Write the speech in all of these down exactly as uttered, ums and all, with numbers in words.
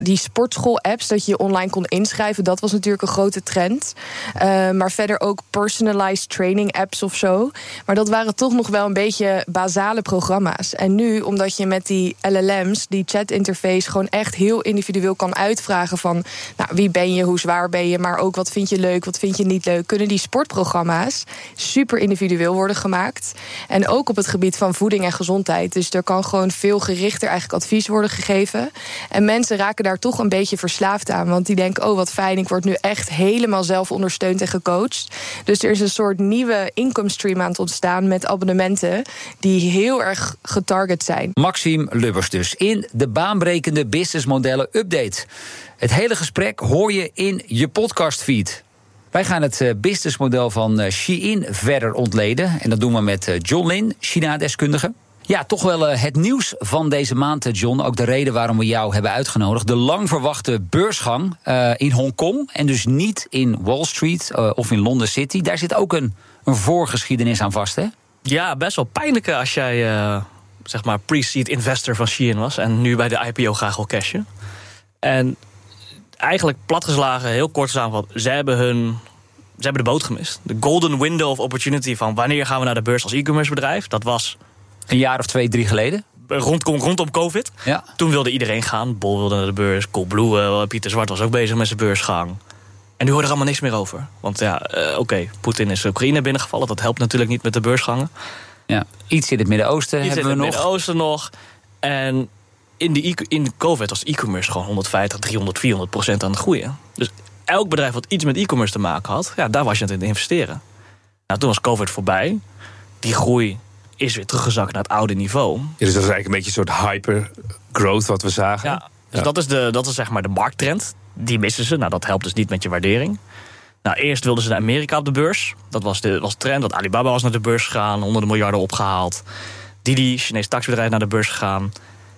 die sportschool-apps, dat je je online kon inschrijven, dat was natuurlijk een grote trend. Uh, maar verder ook personalized training apps of zo. Maar dat waren toch nog wel een beetje basale programma's. En nu, omdat je met die L L M's, die chat-interface, gewoon echt heel individueel kan uitvragen van, nou, wie ben je, hoe zwaar ben je, maar ook wat vind je leuk, wat vind je niet leuk, kunnen die sportprogramma's super individueel worden gemaakt. En ook op het gebied van voeding en gezondheid. Dus er kan gewoon veel gerichter eigenlijk advies worden gegeven. En mensen raken daar toch een beetje verslaafd aan. Want die denken, oh wat fijn, ik word nu echt helemaal zelf ondersteund en gecoacht. Dus er is een soort nieuwe income stream aan het ontstaan met abonnementen die heel erg getarget zijn. Maxime Lubbers dus in de baanbrekende businessmodellen update. Het hele gesprek hoor je in je podcastfeed. Wij gaan het businessmodel van Shein verder ontleden. En dat doen we met John Lin, China-deskundige. Ja, toch wel het nieuws van deze maand, John. Ook de reden waarom we jou hebben uitgenodigd. De lang verwachte beursgang uh, in Hongkong. En dus niet in Wall Street uh, of in London City. Daar zit ook een, een voorgeschiedenis aan vast, hè? Ja, best wel pijnlijk als jij uh, zeg maar pre-seed investor van Shein was. En nu bij de I P O graag wil cashen. En eigenlijk platgeslagen, heel kort samengevat, ze hebben hun... Ze hebben de boot gemist. De golden window of opportunity van wanneer gaan we naar de beurs als e-commerce bedrijf. Dat was een jaar of twee, drie geleden. Rond, rondom COVID. Ja. Toen wilde iedereen gaan. Bol wilde naar de beurs. Coolblue, uh, Pieter Zwart was ook bezig met zijn beursgang. En nu hoor je er allemaal niks meer over. Want ja, uh, oké, okay, Poetin is Oekraïne binnengevallen. Dat helpt natuurlijk niet met de beursgangen. Ja. Iets in het Midden-Oosten Iets hebben in we het nog. Midden-Oosten nog. En in de, in de COVID was e-commerce gewoon honderdvijftig, driehonderd, vierhonderd procent aan het groeien. Dus elk bedrijf wat iets met e-commerce te maken had, ja, daar was je aan het investeren. Nou, toen was COVID voorbij. Die groei is weer teruggezakt naar het oude niveau. Ja, dus dat is eigenlijk een beetje een soort hyper-growth wat we zagen. Ja, dus ja. dat is, de, dat is zeg maar de markttrend. Die missen ze. Nou, dat helpt dus niet met je waardering. Nou, eerst wilden ze naar Amerika op de beurs. Dat was de, was de trend. Dat Alibaba was naar de beurs gegaan, honderden miljarden opgehaald. Didi, Chinees taxibedrijf, naar de beurs gegaan.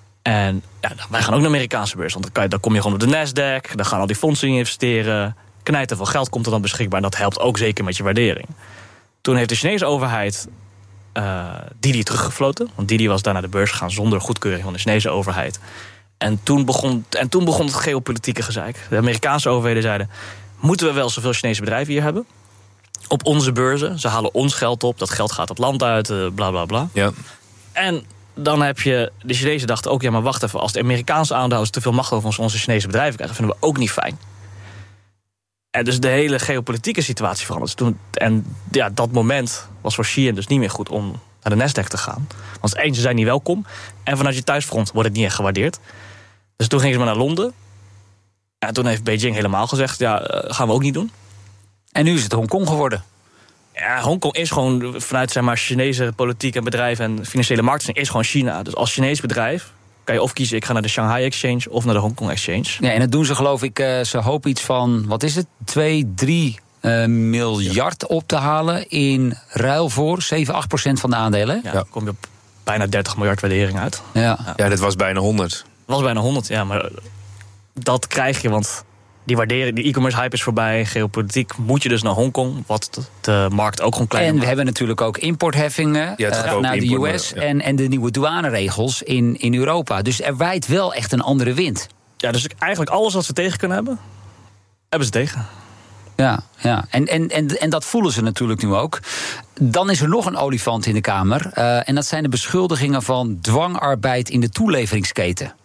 En ja, wij gaan ook naar de Amerikaanse beurs. Want dan, kan je, dan kom je gewoon op de Nasdaq. Dan gaan al die fondsen in investeren. Knijten veel geld komt er dan beschikbaar. En dat helpt ook zeker met je waardering. Toen heeft de Chinese overheid uh, Didi teruggefloten. Want Didi was daar naar de beurs gegaan zonder goedkeuring van de Chinese overheid. En toen begon, en toen begon het geopolitieke gezeik. De Amerikaanse overheden zeiden, moeten we wel zoveel Chinese bedrijven hier hebben? Op onze beurzen. Ze halen ons geld op. Dat geld gaat het land uit. Uh, bla bla bla. Ja. En dan heb je, de Chinezen dachten ook, ja, maar wacht even, als de Amerikaanse aandeelhouders te veel macht over onze Chinese bedrijven krijgen, vinden we ook niet fijn. En dus de hele geopolitieke situatie verandert. Toen, en ja, dat moment was voor Shein dus niet meer goed om naar de Nasdaq te gaan. Want één, ze zijn niet welkom. En vanuit je thuisfront wordt het niet echt gewaardeerd. Dus toen gingen ze maar naar Londen. En toen heeft Beijing helemaal gezegd, ja, gaan we ook niet doen. En nu is het Hongkong geworden. Ja, Hongkong is gewoon vanuit zeg maar, Chinese politiek en bedrijven en financiële markten is gewoon China. Dus als Chinees bedrijf kan je of kiezen, ik ga naar de Shanghai Exchange of naar de Hongkong Exchange. Ja, en dat doen ze geloof ik, uh, ze hopen iets van, wat is het, twee, drie uh, miljard ja. op te halen in ruil voor zeven, acht procent van de aandelen. Ja, dan kom je op bijna dertig miljard waardering uit. Ja, ja. ja dat was bijna honderd. Dat was bijna honderd, ja, maar dat krijg je, want die waardering, die e-commerce hype is voorbij. Geopolitiek moet je dus naar Hongkong, wat de markt ook gewoon klein En maakt. we hebben natuurlijk ook importheffingen ja, uh, naar de U S ja. en, en de nieuwe douaneregels in, in Europa. Dus er waait wel echt een andere wind. Ja, dus eigenlijk alles wat ze tegen kunnen hebben, hebben ze tegen. Ja, ja. En, en, en, en dat voelen ze natuurlijk nu ook. Dan is er nog een olifant in de Kamer. Uh, en dat zijn de beschuldigingen van dwangarbeid in de toeleveringsketen.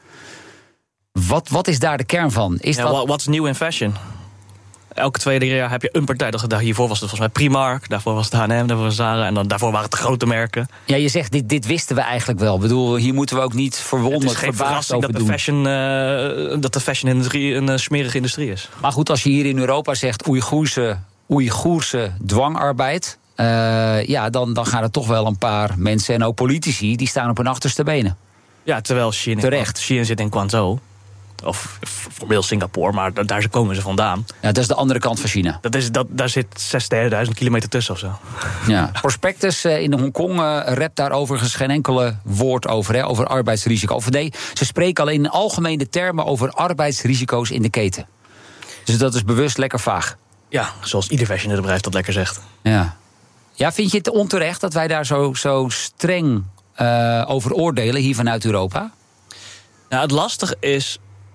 Wat, wat is daar de kern van? Is ja, dat... What's new in fashion? Elke tweede jaar heb je een partij. Dat, hiervoor was het volgens mij Primark, daarvoor was het H en M, daarvoor was Zara, en dan, daarvoor waren het de grote merken. Ja, je zegt, dit, dit wisten we eigenlijk wel. Ik bedoel, hier moeten we ook niet verwonderd, verbaasd over dat de doen. Fashion, uh, dat de fashion-industrie een uh, smerige industrie is. Maar goed, als je hier in Europa zegt Oeigoerse, Oeigoerse dwangarbeid, Uh, ja, dan, dan gaan er toch wel een paar mensen en ook politici die staan op hun achterste benen. Ja, terwijl Shein, Terecht. Shein zit in Guangzhou. Of formeel Singapore, maar daar komen ze vandaan. Ja, dat is de andere kant van China. Dat is, dat, daar zit zestigduizend kilometer tussen of zo. Ja. Prospectus uh, in Hongkong uh, rept daar overigens geen enkele woord over, hè, over arbeidsrisico. Of nee, ze spreken alleen in algemene termen over arbeidsrisico's in de keten. Dus dat is bewust lekker vaag. Ja, zoals ieder fashionbedrijf dat lekker zegt. Ja. Ja, vind je het onterecht dat wij daar zo, zo streng uh, over oordelen hier vanuit Europa? Nou, het lastige is,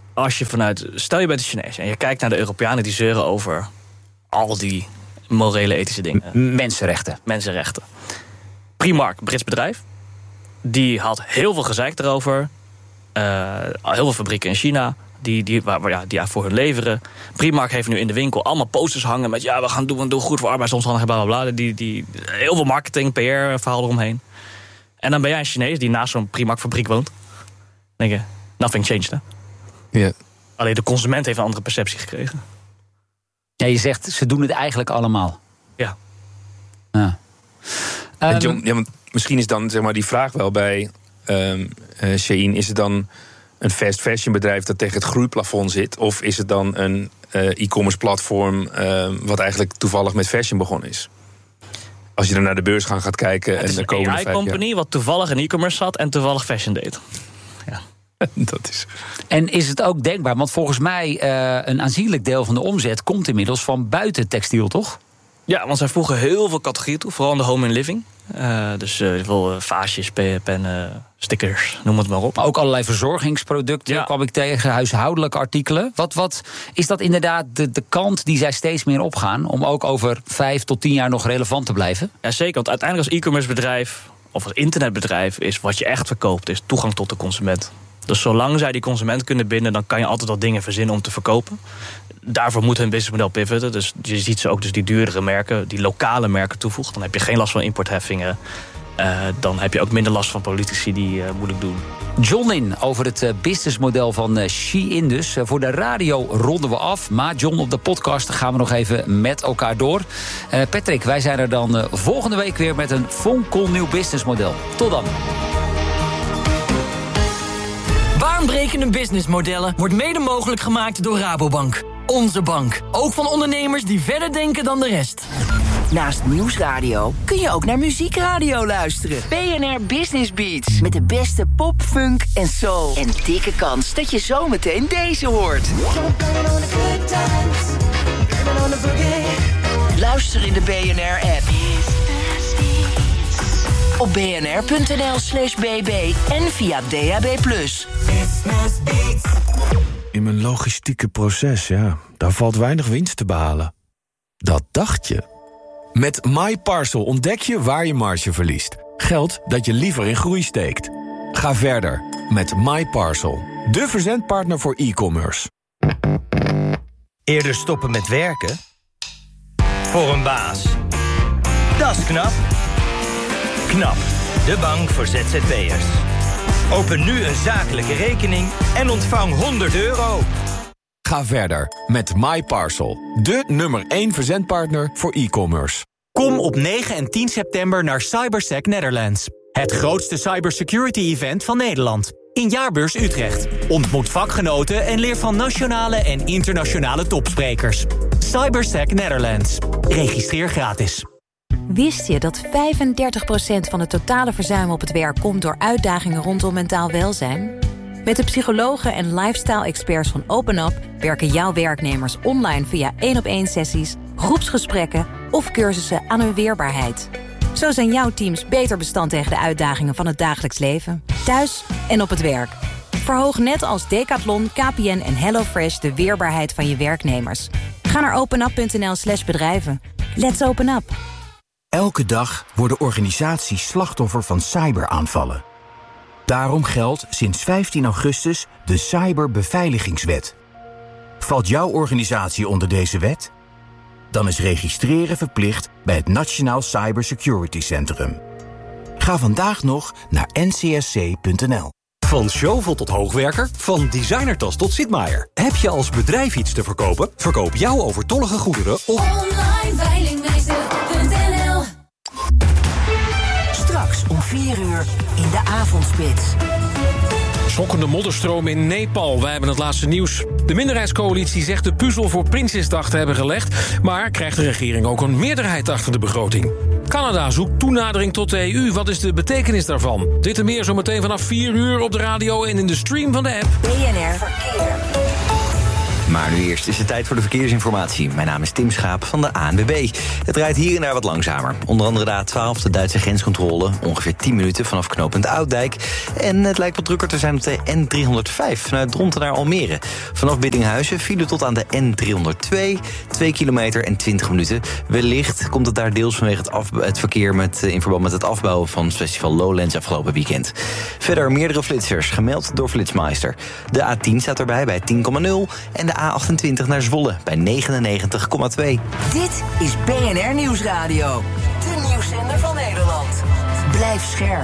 als je vanuit... Stel je bent de Chinees en je kijkt naar de Europeanen... die zeuren over al die morele, ethische dingen. M- mensenrechten. Mensenrechten. Primark, Brits bedrijf... die had heel veel gezeik erover. Uh, heel veel fabrieken in China... Die, die, waar, waar, ja, die voor hun leveren. Primark heeft nu in de winkel allemaal posters hangen... met ja, we gaan doen, doen goed voor arbeidsomstandigheden, bla bla bla. Die, die, heel veel marketing, P R-verhaal eromheen. En dan ben jij een Chinees die naast zo'n Primark-fabriek woont. Dan denk je, nothing changed, hè? Ja. Alleen de consument heeft een andere perceptie gekregen. Ja, je zegt, ze doen het eigenlijk allemaal. Ja. Ja. En Um, John, ja, want misschien is dan zeg maar, die vraag wel bij um, uh, Shein... is het dan een fast fashion bedrijf dat tegen het groeiplafond zit... of is het dan een uh, e-commerce platform... Uh, wat eigenlijk toevallig met fashion begonnen is? Als je dan naar de beurs gaan gaat kijken... Het en is de een komende A I vijf company jaar... wat toevallig in e-commerce zat... en toevallig fashion deed. Ja. Dat is... En is het ook denkbaar, want volgens mij... Uh, een aanzienlijk deel van de omzet komt inmiddels van buiten textiel, toch? Ja, want zij voegen heel veel categorieën toe. Vooral in de home and living. Uh, dus uh, veel uh, vaasjes, pennen, stickers, noem het maar op. Maar ook allerlei verzorgingsproducten Ja. kwam ik tegen, huishoudelijke artikelen. Wat, wat is dat inderdaad de, de kant die zij steeds meer opgaan... om ook over vijf tot tien jaar nog relevant te blijven? Ja, zeker. Want uiteindelijk als e-commerce bedrijf... of als internetbedrijf is wat je echt verkoopt... is toegang tot de consument. Dus zolang zij die consument kunnen binden... dan kan je altijd wel dingen verzinnen om te verkopen. Daarvoor moet hun businessmodel pivoten. Dus je ziet ze ook dus die duurdere merken... die lokale merken toevoegen. Dan heb je geen last van importheffingen. Uh, dan heb je ook minder last van politici die uh, moeilijk doen. John in over het uh, businessmodel van uh, Shein dus. Uh, voor de radio ronden we af. Maar John, op de podcast gaan we nog even met elkaar door. Uh, Patrick, wij zijn er dan uh, volgende week weer... met een fonkelnieuw businessmodel. Tot dan. Baanbrekende businessmodellen wordt mede mogelijk gemaakt door Rabobank. Onze bank. Ook van ondernemers die verder denken dan de rest. Naast Nieuwsradio kun je ook naar Muziekradio luisteren. B N R Business Beats. Met de beste pop, funk en soul. En dikke kans dat je zometeen deze hoort. Luister in de B N R-app. Op bnr.nl slash bb en via D A B plus. In mijn logistieke proces, ja, daar valt weinig winst te behalen. Dat dacht je. Met MyParcel ontdek je waar je marge verliest. Geld dat je liever in groei steekt. Ga verder met MyParcel, de verzendpartner voor e-commerce. Eerder stoppen met werken? Voor een baas. Dat is knap. KNAP, de bank voor Z Z P'ers. Open nu een zakelijke rekening en ontvang honderd euro. Ga verder met MyParcel, de nummer één verzendpartner voor e-commerce. Kom op negen en tien september naar Cybersec Netherlands. Het grootste cybersecurity-event van Nederland. In Jaarbeurs Utrecht. Ontmoet vakgenoten en leer van nationale en internationale topsprekers. Cybersec Netherlands. Registreer gratis. Wist je dat vijfendertig procent van het totale verzuim op het werk komt door uitdagingen rondom mentaal welzijn? Met de psychologen en lifestyle-experts van OpenUp werken jouw werknemers online via één-op-één sessies, groepsgesprekken of cursussen aan hun weerbaarheid. Zo zijn jouw teams beter bestand tegen de uitdagingen van het dagelijks leven, thuis en op het werk. Verhoog net als Decathlon, K P N en HelloFresh de weerbaarheid van je werknemers. Ga naar openup.nl slash bedrijven. Let's open up. Elke dag worden organisaties slachtoffer van cyberaanvallen. Daarom geldt sinds vijftien augustus de Cyberbeveiligingswet. Valt jouw organisatie onder deze wet? Dan is registreren verplicht bij het Nationaal Cybersecurity Centrum. Ga vandaag nog naar N C S C punt N L. Van Chauvel tot hoogwerker, van designertas tot Sitmaier. Heb je als bedrijf iets te verkopen? Verkoop jouw overtollige goederen op online veilingmeester punt n l. Straks om vier uur in de avondspits. Schokkende modderstroom in Nepal. Wij hebben het laatste nieuws. De minderheidscoalitie zegt de puzzel voor Prinsjesdag te hebben gelegd, maar krijgt de regering ook een meerderheid achter de begroting. Canada zoekt toenadering tot de E U. Wat is de betekenis daarvan? Dit en meer zometeen vanaf vier uur op de radio en in de stream van de app. B N R Verkeer. Maar Maar nu eerst is het tijd voor de verkeersinformatie. Mijn naam is Tim Schaap van de A N W B. Het rijdt hier en daar wat langzamer. Onder andere de A twaalf, de Duitse grenscontrole. Ongeveer tien minuten vanaf knooppunt Ouddijk. En het lijkt wat drukker te zijn op de N driehonderdvijf... vanuit Dronten naar Almere. Vanaf Biddinghuizen file tot aan de N driehonderdtwee. twee kilometer en twintig minuten. Wellicht komt het daar deels vanwege het, af, het verkeer... Met, in verband met het afbouwen van het festival Lowlands afgelopen weekend. Verder meerdere flitsers, gemeld door Flitsmeister. De A tien staat erbij bij tien komma nul... en de A achtentwintig naar Zwolle bij negenennegentig komma twee. Dit is B N R Nieuwsradio. De nieuwszender van Nederland. Blijf scherp.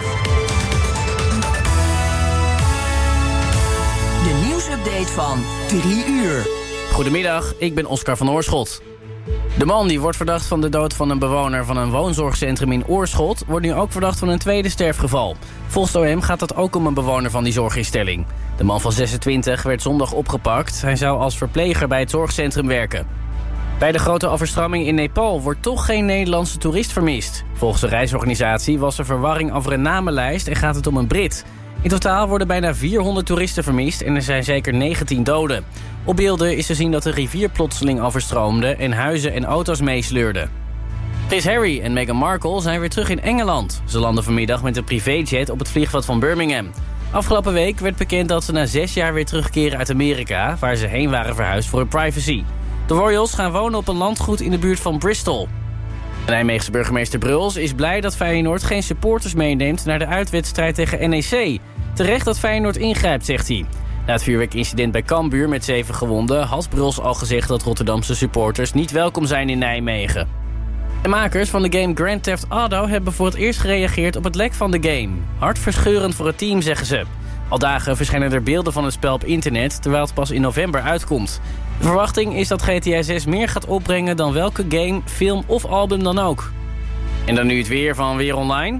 De nieuwsupdate van drie uur. Goedemiddag, ik ben Oscar van Oorschot. De man die wordt verdacht van de dood van een bewoner van een woonzorgcentrum in Oorschot... wordt nu ook verdacht van een tweede sterfgeval. Volgens O M gaat het ook om een bewoner van die zorginstelling. De man van zesentwintig werd zondag opgepakt. Hij zou als verpleger bij het zorgcentrum werken. Bij de grote overstroming in Nepal wordt toch geen Nederlandse toerist vermist. Volgens de reisorganisatie was er verwarring over een namenlijst en gaat het om een Brit. In totaal worden bijna vierhonderd toeristen vermist en er zijn zeker negentien doden. Op beelden is te zien dat de rivier plotseling overstroomde en huizen en auto's meesleurden. Prins Harry en Meghan Markle zijn weer terug in Engeland. Ze landen vanmiddag met een privéjet op het vliegveld van Birmingham. Afgelopen week werd bekend dat ze na zes jaar weer terugkeren uit Amerika... waar ze heen waren verhuisd voor hun privacy. De Royals gaan wonen op een landgoed in de buurt van Bristol. De Nijmeegse burgemeester Bruls is blij dat Feyenoord geen supporters meeneemt... naar de uitwedstrijd tegen N E C. Terecht dat Feyenoord ingrijpt, zegt hij. Na het vuurwerkincident bij Cambuur met zeven gewonden... had Bruls al gezegd dat Rotterdamse supporters niet welkom zijn in Nijmegen. De makers van de game Grand Theft Auto hebben voor het eerst gereageerd op het lek van de game. Hartverscheurend voor het team, zeggen ze. Al dagen verschijnen er beelden van het spel op internet... terwijl het pas in november uitkomt. De verwachting is dat G T A zes meer gaat opbrengen... dan welke game, film of album dan ook. En dan nu het weer van Weer Online.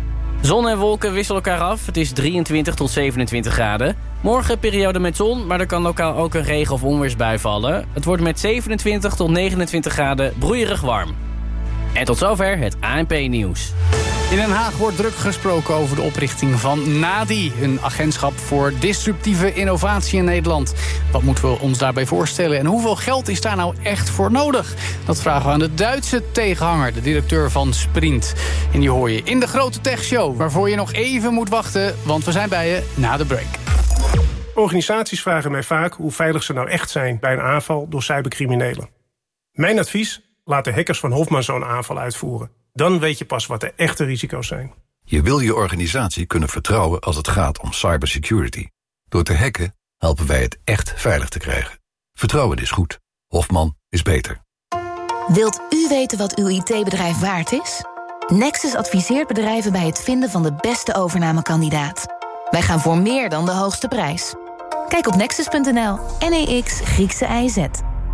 Zon en wolken wisselen elkaar af. Het is drieëntwintig tot zevenentwintig graden. Morgen periode met zon, maar er kan lokaal ook een regen- of onweersbui vallen. Het wordt met zevenentwintig tot negenentwintig graden broeierig warm. En tot zover het A N P-nieuws. In Den Haag wordt druk gesproken over de oprichting van NADI... een agentschap voor disruptieve innovatie in Nederland. Wat moeten we ons daarbij voorstellen en hoeveel geld is daar nou echt voor nodig? Dat vragen we aan de Duitse tegenhanger, de directeur van Sprint. En die hoor je in de Grote Tech Show, waarvoor je nog even moet wachten... want we zijn bij je na de break. Organisaties vragen mij vaak hoe veilig ze nou echt zijn... bij een aanval door cybercriminelen. Mijn advies? Laat de hackers van Hofman zo'n aanval uitvoeren. Dan weet je pas wat de echte risico's zijn. Je wil je organisatie kunnen vertrouwen als het gaat om cybersecurity. Door te hacken helpen wij het echt veilig te krijgen. Vertrouwen is goed. Hofman is beter. Wilt u weten wat uw I T-bedrijf waard is? Nexus adviseert bedrijven bij het vinden van de beste overnamekandidaat. Wij gaan voor meer dan de hoogste prijs. Kijk op nexus punt n l. N E X Griekse I Z.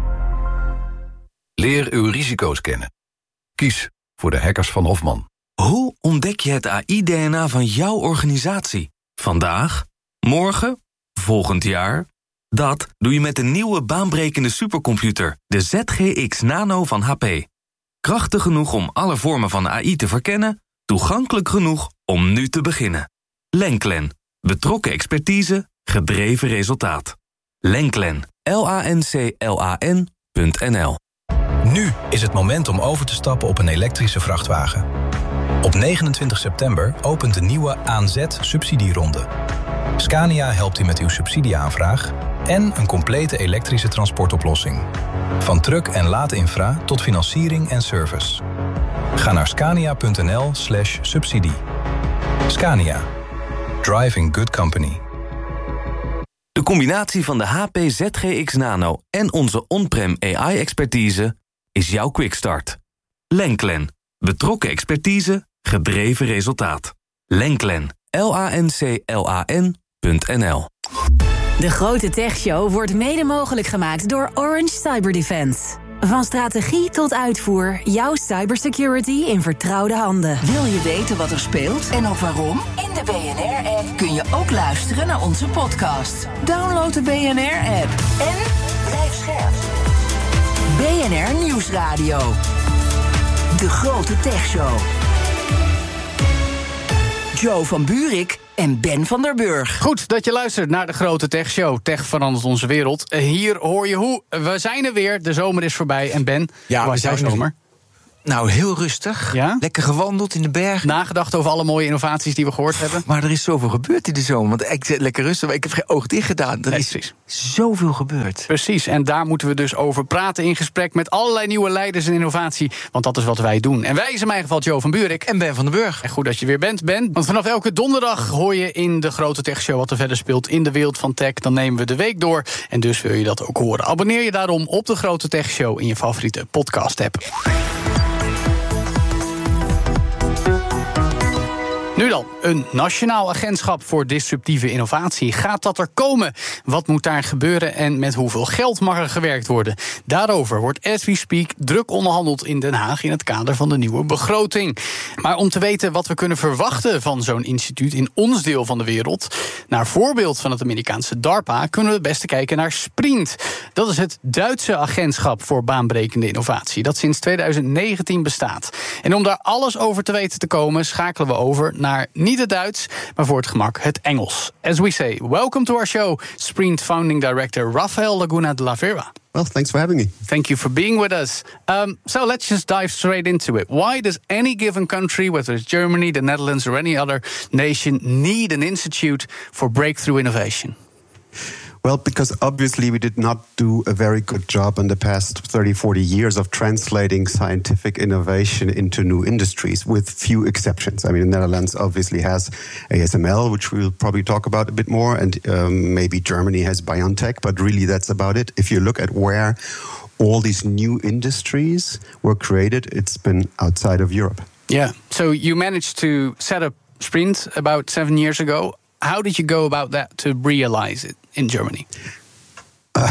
Leer uw risico's kennen. Kies voor de hackers van Hofman. Hoe ontdek je het A I-D N A van jouw organisatie? Vandaag? Morgen? Volgend jaar? Dat doe je met de nieuwe baanbrekende supercomputer, de Z G X Nano van H P. Krachtig genoeg om alle vormen van A I te verkennen, toegankelijk genoeg om nu te beginnen. Lenklen. Betrokken expertise, gedreven resultaat. Lenklen. L A N C L A N punt N L. Nu is het moment om over te stappen op een elektrische vrachtwagen. Op negenentwintig september opent de nieuwe A N Z-subsidieronde. Scania helpt u met uw subsidieaanvraag en een complete elektrische transportoplossing. Van truck- en laadinfra tot financiering en service. Ga naar scania punt n l slash subsidie. Scania. Driving good company. De combinatie van de H P Z G X Nano en onze on-prem A I-expertise is jouw quickstart. Lenklen. Betrokken expertise, gedreven resultaat. Lenklen. L A N C L A N punt N L. De Grote Tech Show wordt mede mogelijk gemaakt door Orange Cyber Defense. Van strategie tot uitvoer, jouw cybersecurity in vertrouwde handen. Wil je weten wat er speelt en ook waarom? In de B N R-app kun je ook luisteren naar onze podcast. Download de B N R-app en blijf scherp. B N R Nieuwsradio. De Grote Tech Show. Jo van Buurik en Ben van der Burg. Goed dat je luistert naar de grote techshow. Tech verandert onze wereld. Hier hoor je hoe. We zijn er weer. De zomer is voorbij. En Ben, ja, hoe was jouw zomer? Nou, heel rustig. Ja? Lekker gewandeld in de bergen. Nagedacht over alle mooie innovaties die we gehoord hebben. Maar er is zoveel gebeurd in de zomer. Want ik zit lekker rustig, maar ik heb geen oog dicht gedaan. Er nee, is precies. zoveel gebeurd. Precies, en daar moeten we dus over praten in gesprek met allerlei nieuwe leiders en innovatie. Want dat is wat wij doen. En wij is in mijn geval Jo van Buurik. En Ben van den Burg. En goed dat je weer bent, Ben. Want vanaf elke donderdag hoor je in de grote techshow wat er verder speelt in de wereld van tech. Dan nemen we de week door. En dus wil je dat ook horen. Abonneer je daarom op de grote techshow in je favoriete podcast-app. Nu dan, een nationaal agentschap voor disruptieve innovatie. Gaat dat er komen? Wat moet daar gebeuren en met hoeveel geld mag er gewerkt worden? Daarover wordt as we speak druk onderhandeld in Den Haag in het kader van de nieuwe begroting. Maar om te weten wat we kunnen verwachten van zo'n instituut in ons deel van de wereld, naar voorbeeld van het Amerikaanse DARPA, kunnen we het beste kijken naar Sprint. Dat is het Duitse agentschap voor baanbrekende innovatie, dat sinds tweeduizend negentien bestaat. En om daar alles over te weten te komen, schakelen we over naar niet het Duits, maar voor het gemak het Engels. As we say, welcome to our show, Sprint founding director Rafael Laguna de la Vera. Well, thanks for having me. Thank you for being with us. Um, so let's just dive straight into it. Why does any given country, whether it's Germany, the Netherlands, or any other nation, need an institute for breakthrough innovation? Well, because obviously we did not do a very good job in the past thirty, forty years of translating scientific innovation into new industries, with few exceptions. I mean, the Netherlands obviously has A S M L, which we'll probably talk about a bit more, and um, maybe Germany has BioNTech, but really that's about it. If you look at where all these new industries were created, it's been outside of Europe. Yeah, so you managed to set up Sprint about seven years ago. How did you go about that to realize it in Germany? Uh,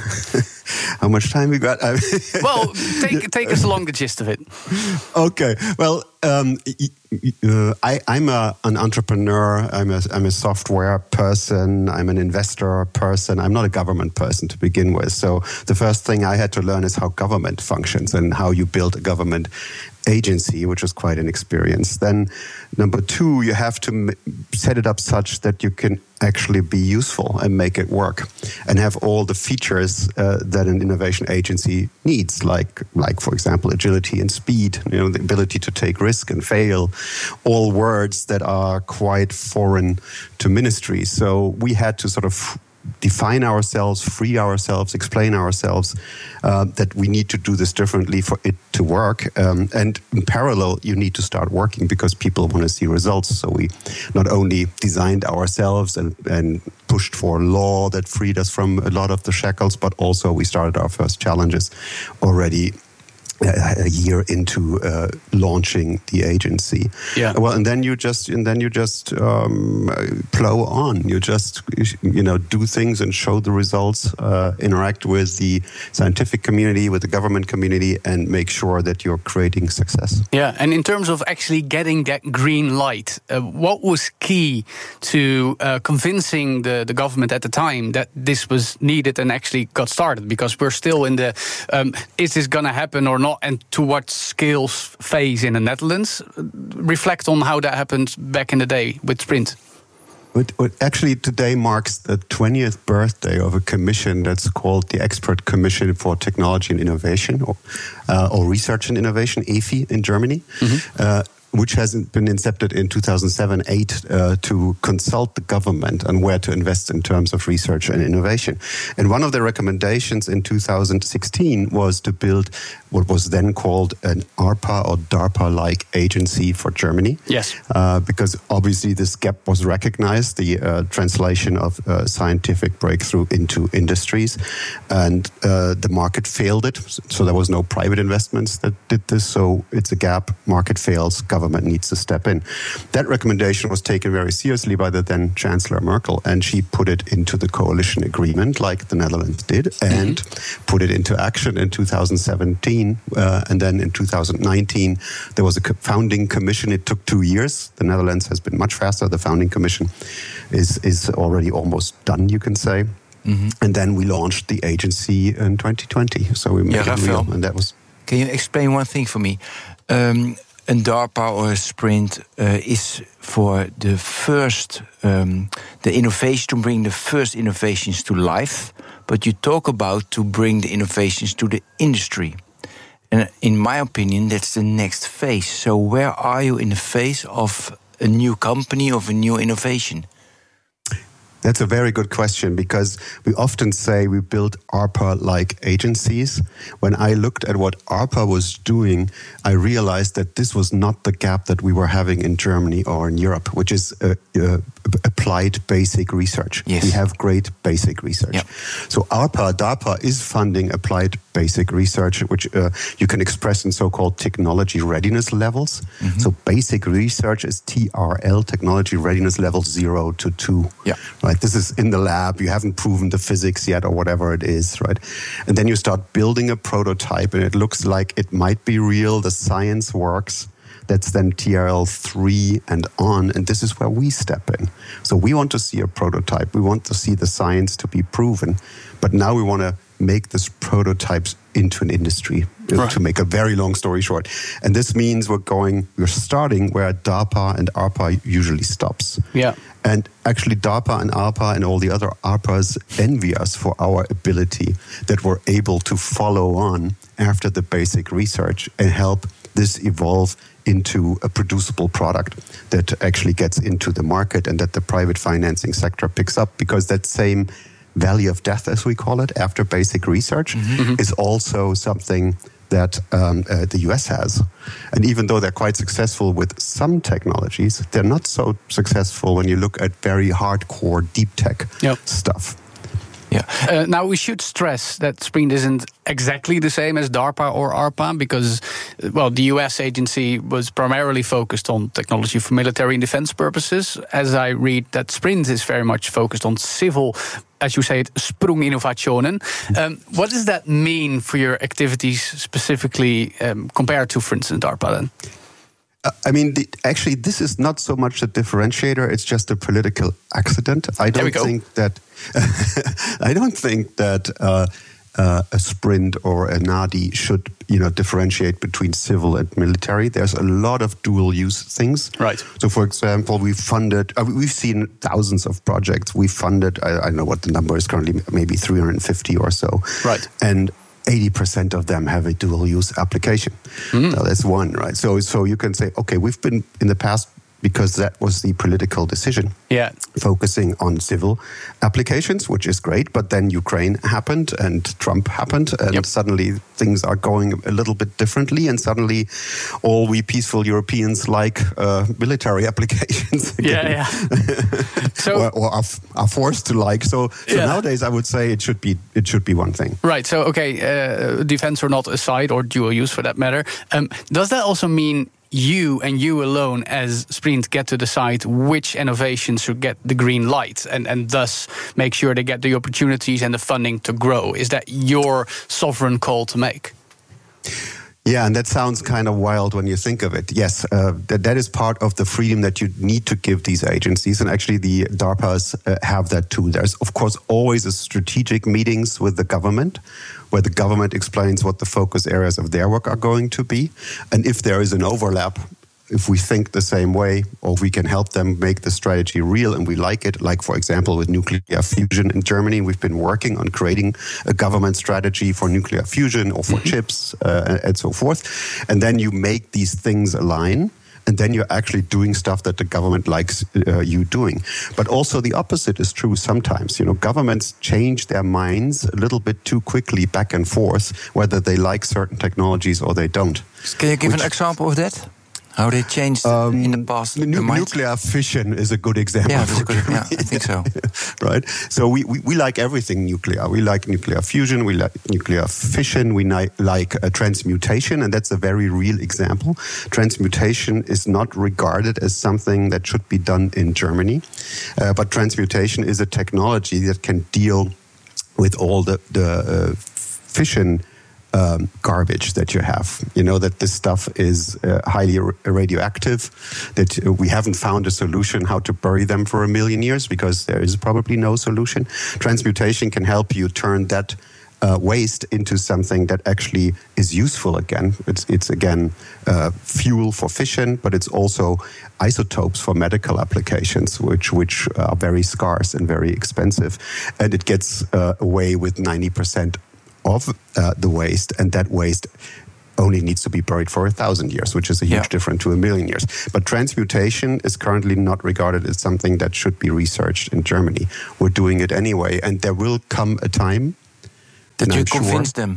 how much time we got? Well, take take us along the gist of it. Okay. Well, um, uh, I, I'm a, an entrepreneur. I'm a, I'm a software person. I'm an investor person. I'm not a government person to begin with. So the first thing I had to learn is how government functions and how you build a government agency, which is quite an experience. Then number two, you have to m- set it up such that you can actually be useful and make it work and have all the features uh, that an innovation agency needs, like, like for example, agility and speed, you know, the ability to take risk and fail, all words that are quite foreign to ministries. So we had to sort of define ourselves, free ourselves, explain ourselves, uh, that we need to do this differently for it to work. Um, and in parallel, you need to start working because people want to see results. So we not only designed ourselves and, and pushed for law that freed us from a lot of the shackles, but also we started our first challenges already a year into uh, launching the agency. Yeah. Well, and then you just and then you just um, plow on. You just you know do things and show the results. Uh, interact with the scientific community, with the government community, and make sure that you're creating success. Yeah. And in terms of actually getting that green light, uh, what was key to uh, convincing the the government at the time that this was needed and actually got started? Because we're still in the um, is this going to happen or not? And to what scale phase in the Netherlands? Reflect on how that happened back in the day with Sprint. It, it actually today marks the twentieth birthday of a commission that's called the Expert Commission for Technology and Innovation, or, uh, or Research and Innovation, E F I, in Germany. Mm-hmm. Uh, which has been incepted in two thousand seven eight uh, to consult the government on where to invest in terms of research and innovation. And one of the recommendations in two thousand sixteen was to build what was then called an ARPA or DARPA-like agency for Germany. Yes. Uh, because obviously this gap was recognized, the uh, translation of uh, scientific breakthrough into industries. And uh, the market failed it. So there was no private investments that did this. So it's a gap. Market fails. Government needs to step in. That recommendation was taken very seriously by the then Chancellor Merkel, and she put it into the coalition agreement like the Netherlands did, and mm-hmm. put it into action in two thousand seventeen. Uh, and then in two thousand nineteen, there was a founding commission. It took two years. The Netherlands has been much faster. The founding commission is, is already almost done, you can say. Mm-hmm. And then we launched the agency in twenty twenty. So we made yeah, it real, and that was... Can you explain one thing for me? Um, a DARPA or a Sprint uh, is for the first, um, the innovation, to bring the first innovations to life, but you talk about to bring the innovations to the industry. And in my opinion, that's the next phase. So where are you in the phase of a new company, of a new innovation? That's a very good question, because we often say we build ARPA-like agencies. When I looked at what ARPA was doing, I realized that this was not the gap that we were having in Germany or in Europe, which is uh, uh, applied basic research. Yes. We have great basic research. Yep. So ARPA, DARPA is funding applied basic research, which uh, you can express in so-called technology readiness levels. Mm-hmm. So basic research is T R L, technology readiness level zero to two. Yeah. Right? This is in the lab. You haven't proven the physics yet or whatever it is, right? And then you start building a prototype and it looks like it might be real. The science works. That's then T R L three and on. And this is where we step in. So we want to see a prototype. We want to see the science to be proven. But now we want to make this prototypes into an industry, right, to make a very long story short. And this means we're going, we're starting where DARPA and ARPA usually stops. Yeah. And actually DARPA and ARPA and all the other ARPAs envy us for our ability that we're able to follow on after the basic research and help this evolve into a producible product that actually gets into the market and that the private financing sector picks up, because that same valley of death, as we call it, after basic research, mm-hmm. is also something that um, uh, the U S has. And even though they're quite successful with some technologies, they're not so successful when you look at very hardcore deep tech yep. stuff. Yeah. Uh, now, we should stress that Sprint isn't exactly the same as DARPA or ARPA, because, well, the U S agency was primarily focused on technology for military and defense purposes. As I read, that Sprint is very much focused on civil, as you say it, sprunginnovationen. Um, what does that mean for your activities specifically um, compared to, for instance, DARPA then? Uh, I mean, the, actually, this is not so much a differentiator. It's just a political accident. I don't think that. I don't think that uh, uh, a Sprint or a NADI should, you know, differentiate between civil and military. There's a lot of dual-use things. Right. So, for example, we've funded. Uh, we've seen thousands of projects. We've funded. I, I don't know what the number is currently. Maybe three hundred fifty or so. Right. And eighty percent of them have a dual-use application. Mm. So that's one, right? So, so you can say, okay, we've been in the past, because that was the political decision, yeah, focusing on civil applications, which is great. But then Ukraine happened and Trump happened, and yep. suddenly things are going a little bit differently. And suddenly all we peaceful Europeans like uh, military applications. Yeah, yeah. so, or, or are, are forced to like. So, so yeah. nowadays I would say it should be it should be one thing. Right. So, okay, uh, defense or not aside, or dual use for that matter. Um, does that also mean you and you alone as Sprint get to decide which innovations should get the green light and, and thus make sure they get the opportunities and the funding to grow? Is that your sovereign call to make? Yeah, and that sounds kind of wild when you think of it. Yes, uh, that, that is part of the freedom that you need to give these agencies. And actually the DARPAs uh, have that too. There's, of course, always a strategic meetings with the government where the government explains what the focus areas of their work are going to be. And if there is an overlap, if we think the same way, or if we can help them make the strategy real and we like it, like, for example, with nuclear fusion in Germany, we've been working on creating a government strategy for nuclear fusion or for mm-hmm. chips uh, and so forth. And then you make these things align. And then you're actually doing stuff that the government likes uh, you doing. But also the opposite is true sometimes. You know, governments change their minds a little bit too quickly back and forth, whether they like certain technologies or they don't. Can you give Which, an example of that? How they changed um, in the past? Nu- nuclear fission is a good example. Yeah, that's a good, yeah, I think so. Right? So we, we, we like everything nuclear. We like nuclear fusion, we like nuclear fission, we ni- like uh, transmutation, and that's a very real example. Transmutation is not regarded as something that should be done in Germany, uh, but transmutation is a technology that can deal with all the, the uh, fission Um, garbage that you have. You know, that this stuff is uh, highly r- radioactive, that uh, we haven't found a solution how to bury them for a million years because there is probably no solution. Transmutation can help you turn that uh, waste into something that actually is useful again. It's, it's again, uh, fuel for fission, but it's also isotopes for medical applications, which, which are very scarce and very expensive. And it gets uh, away with ninety percent of uh, the waste, and that waste only needs to be buried for a thousand years, which is a huge yeah. difference to a million years. But transmutation is currently not regarded as something that should be researched in Germany. We're doing it anyway, and there will come a time that you convince them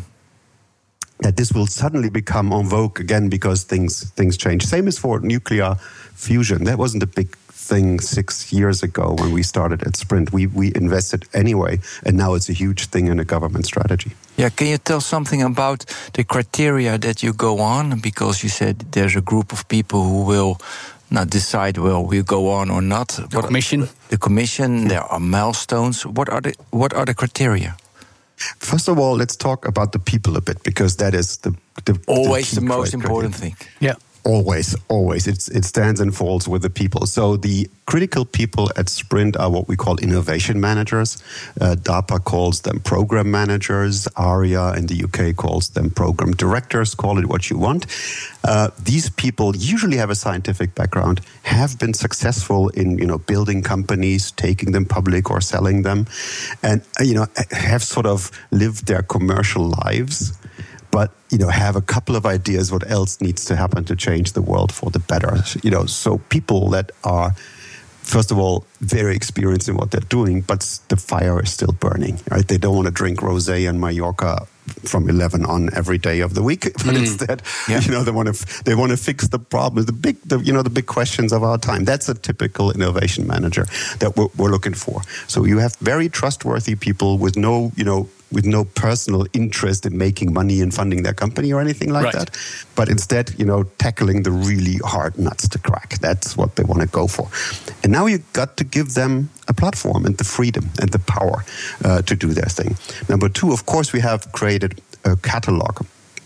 that this will suddenly become en vogue again because things things change. Same as for nuclear fusion. That wasn't a big thing six years ago when we started at Sprint. We we invested anyway, and now it's a huge thing in a government strategy. Yeah, can you tell something about the criteria that you go on? Because you said there's a group of people who will not decide, well, we'll go on or not. The what, commission. The commission, yeah. There are milestones. What are the what are the criteria? First of all, let's talk about the people a bit, because that is the, the always the, the most criteria. important thing. Yeah. Always, always. It's, it stands and falls with the people. So the critical people at Sprint are what we call innovation managers. Uh, DARPA calls them program managers. ARIA in the U K calls them program directors. Call it what you want. Uh, these people usually have a scientific background, have been successful in, you know, building companies, taking them public or selling them, and, you know, have sort of lived their commercial lives, but, you know, have a couple of ideas what else needs to happen to change the world for the better. You know, so people that are, first of all, very experienced in what they're doing, but the fire is still burning, right? They don't want to drink rosé in Mallorca from eleven on every day of the week, but mm. instead, yeah. you know, they want to they want to fix the problem, the big, the, you know, the big questions of our time. That's a typical innovation manager that we're, we're looking for. So you have very trustworthy people with no, you know, with no personal interest in making money and funding their company or anything like right. that, but instead, you know, tackling the really hard nuts to crack. That's what they want to go for. And now you got to give them a platform and the freedom and the power uh, to do their thing. Number two, of course, we have created a catalog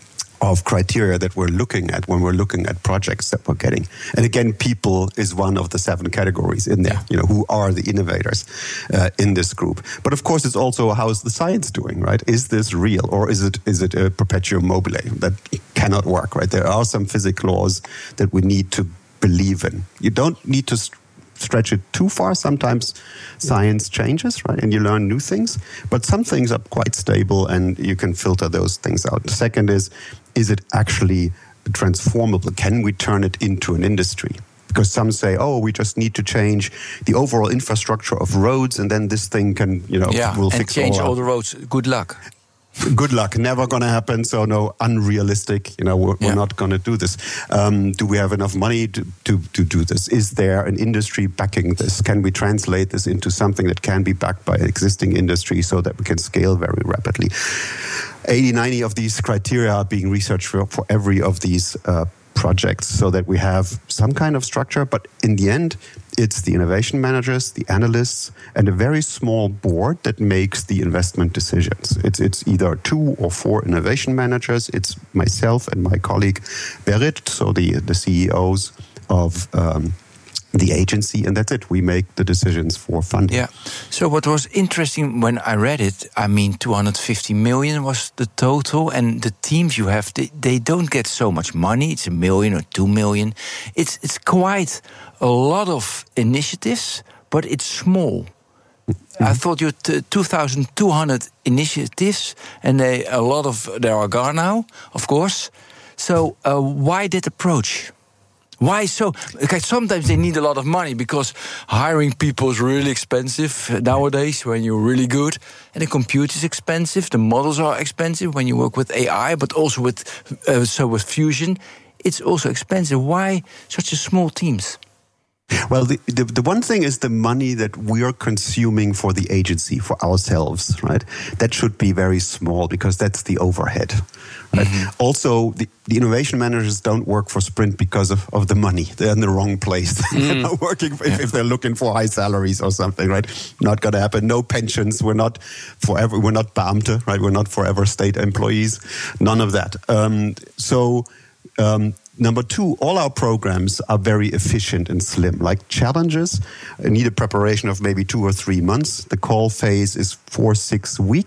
of criteria that we're looking at when we're looking at projects that we're getting. And again, people is one of the seven categories in there. Yeah. You know, who are the innovators uh, in this group? But of course, it's also how is the science doing, right? Is this real, or is it is it a perpetuum mobile that cannot work, right? There are some physics laws that we need to believe in. You don't need to st- stretch it too far. Sometimes science changes, right? And you learn new things. But some things are quite stable and you can filter those things out. The second is, is it actually transformable? Can we turn it into an industry? Because some say, oh, we just need to change the overall infrastructure of roads and then this thing can, you know, yeah, will and fix change all, all the roads. Good luck. Good luck. Never going to happen. So no, unrealistic. You know, we're, yeah. we're not going to do this. Um, do we have enough money to, to, to do this? Is there an industry backing this? Can we translate this into something that can be backed by an existing industry so that we can scale very rapidly? eighty, ninety of these criteria are being researched for, for every of these uh, projects so that we have some kind of structure. But in the end, it's the innovation managers, the analysts, and a very small board that makes the investment decisions. It's it's either two or four innovation managers. It's myself and my colleague Berit, so the, the C E Os of um, the agency, and that's it. We make the decisions for funding. Yeah. So what was interesting when I read it, I mean, two hundred fifty million was the total, and the teams you have, they, they don't get so much money. It's a million or two million. It's it's quite a lot of initiatives, but it's small. Mm-hmm. I thought you had t- two thousand two hundred initiatives, and they, a lot of they are gone now, of course. So uh, why that approach? Why so? Okay, sometimes they need a lot of money because hiring people is really expensive nowadays when you're really good. And the computer is expensive. The models are expensive when you work with A I, but also with uh, so with Fusion. It's also expensive. Why such a small teams? Well, the, the the one thing is the money that we are consuming for the agency, for ourselves, right? That should be very small because that's the overhead. Right? Mm-hmm. Also, the, the innovation managers don't work for Sprint because of, of the money. They're in the wrong place. Mm. They're not working for, yeah. if, if they're looking for high salaries or something, right? Not going to happen. No pensions. We're not forever. We're not Beamte, right? We're not forever state employees. None of that. Um, so. Um, Number two, all our programs are very efficient and slim. Like challenges need a preparation of maybe two or three months. The call phase is four, six weeks.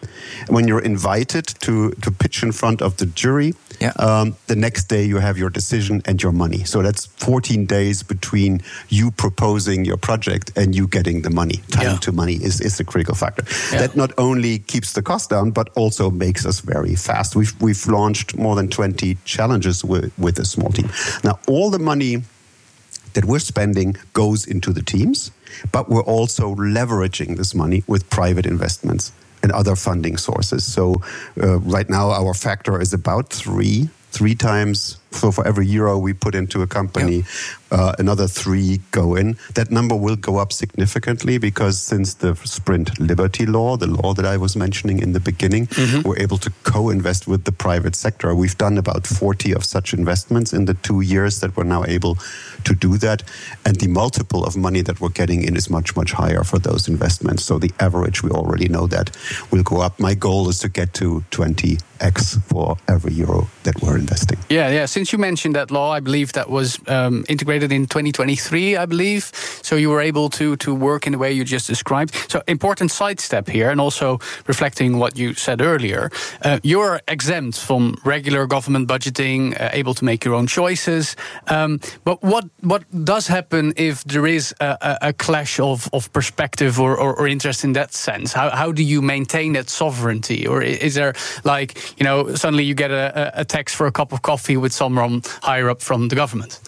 When you're invited to, to pitch in front of the jury, yeah. um, the next day you have your decision and your money. So that's fourteen days between you proposing your project and you getting the money. Time yeah. to money is, is a critical factor. Yeah. That not only keeps the cost down, but also makes us very fast. We've, we've launched more than twenty challenges with, with a small team. Now, all the money that we're spending goes into the teams, but we're also leveraging this money with private investments and other funding sources. So uh, right now our factor is about three, three times. So for every euro we put into a company, yep. uh, another three go in. That number will go up significantly because since the Sprint Liberty Law, the law that I was mentioning in the beginning, mm-hmm. we're able to co-invest with the private sector. We've done about forty of such investments in the two years that we're now able to do that. And the multiple of money that we're getting in is much, much higher for those investments. So the average, we already know that, will go up. My goal is to get to twenty x for every euro that we're investing. Yeah, yeah. Since you mentioned that law, I believe that was um, integrated in twenty twenty-three, I believe. So you were able to to work in the way you just described. So important sidestep here, and also reflecting what you said earlier. Uh, you're exempt from regular government budgeting, uh, able to make your own choices. Um, but what what does happen if there is a, a clash of, of perspective or, or, or interest in that sense? How how do you maintain that sovereignty? Or is there, like, you know, suddenly you get a, a text for a cup of coffee with someone higher up from the government?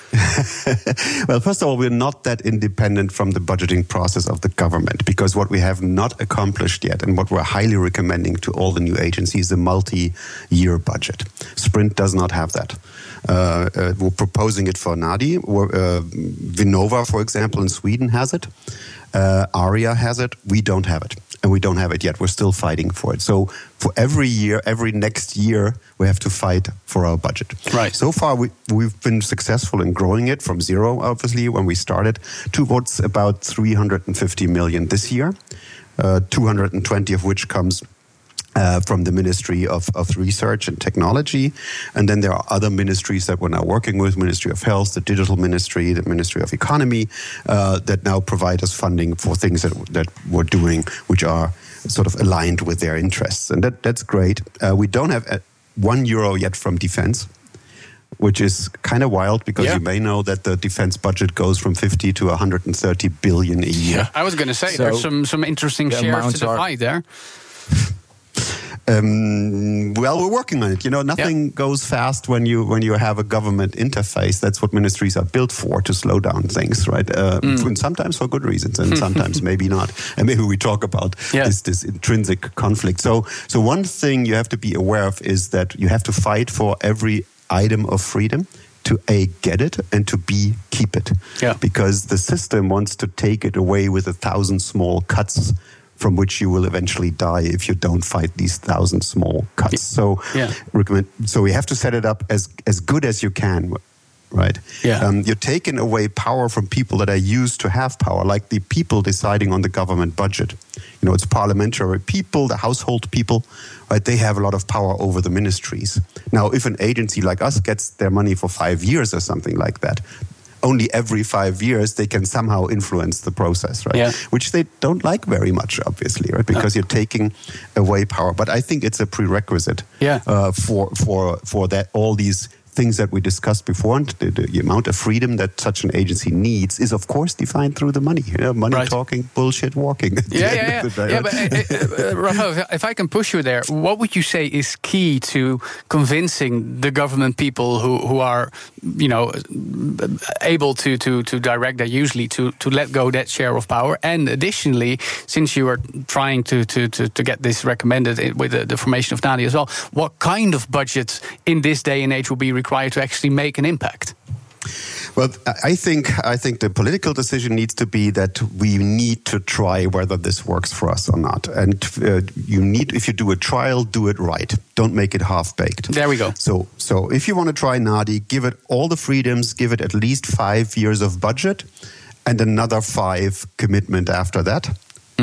Well, first of all, we're not that independent from the budgeting process of the government, because what we have not accomplished yet and what we're highly recommending to all the new agencies is a multi-year budget. Sprint does not have that. Uh, uh, we're proposing it for NADI. Uh, Vinnova, for example, in Sweden has it. Uh, Aria has it. We don't have it. And we don't have it yet. We're still fighting for it. So for every year, every next year, we have to fight for our budget. Right. So far, we, we've been successful in growing it from zero, obviously, when we started, towards about three hundred fifty million this year, uh, two hundred twenty of which comes Uh, from the Ministry of, of Research and Technology. And then there are other ministries that we're now working with, Ministry of Health, the Digital Ministry, the Ministry of Economy, uh, that now provide us funding for things that, that we're doing, which are sort of aligned with their interests. And that, that's great. Uh, we don't have one euro yet from defense, which is kind of wild, because yeah. you may know that the defense budget goes from fifty to one hundred thirty billion a year. Yeah. I was going to say, so there's some, some interesting shares to divide there. Um, well, we're working on it. You know, nothing yeah. goes fast when you when you have a government interface. That's what ministries are built for, to slow down things, right? Uh, mm. And sometimes for good reasons, and sometimes maybe not. And maybe we talk about yeah. this, this intrinsic conflict. So, so one thing you have to be aware of is that you have to fight for every item of freedom to A, get it, and to B, keep it. Yeah. Because the system wants to take it away with a thousand small cuts, from which you will eventually die if you don't fight these thousand small cuts. So, yeah. recommend, so we have to set it up as as good as you can, right? Yeah. Um, you're taking away power from people that are used to have power, like the people deciding on the government budget. You know, it's parliamentary people, the household people, right? They have a lot of power over the ministries. Now, if an agency like us gets their money for five years or something like that, only every five years they can somehow influence the process, right? Yeah. Which they don't like very much, obviously, right? Because no. you're taking away power. But I think it's a prerequisite yeah. uh, for for for that all these things that we discussed before, and the, the amount of freedom that such an agency needs is, of course, defined through the money. You know, money right. talking, bullshit walking. Yeah, yeah, yeah. Day, right? yeah but uh, uh, Rafael, if I can push you there, what would you say is key to convincing the government people who, who are, you know, able to, to, to direct that usually to, to let go that share of power? And additionally, since you are trying to, to, to, to get this recommended with the, the formation of NADI as well, what kind of budget in this day and age will be required required to actually make an impact? Well, I think I think the political decision needs to be that we need to try whether this works for us or not. And uh, you need, if you do a trial, do it right. Don't make it half-baked. There we go. So, so if you want to try NADI, give it all the freedoms, give it at least five years of budget, and another five commitment after that. Mm-hmm.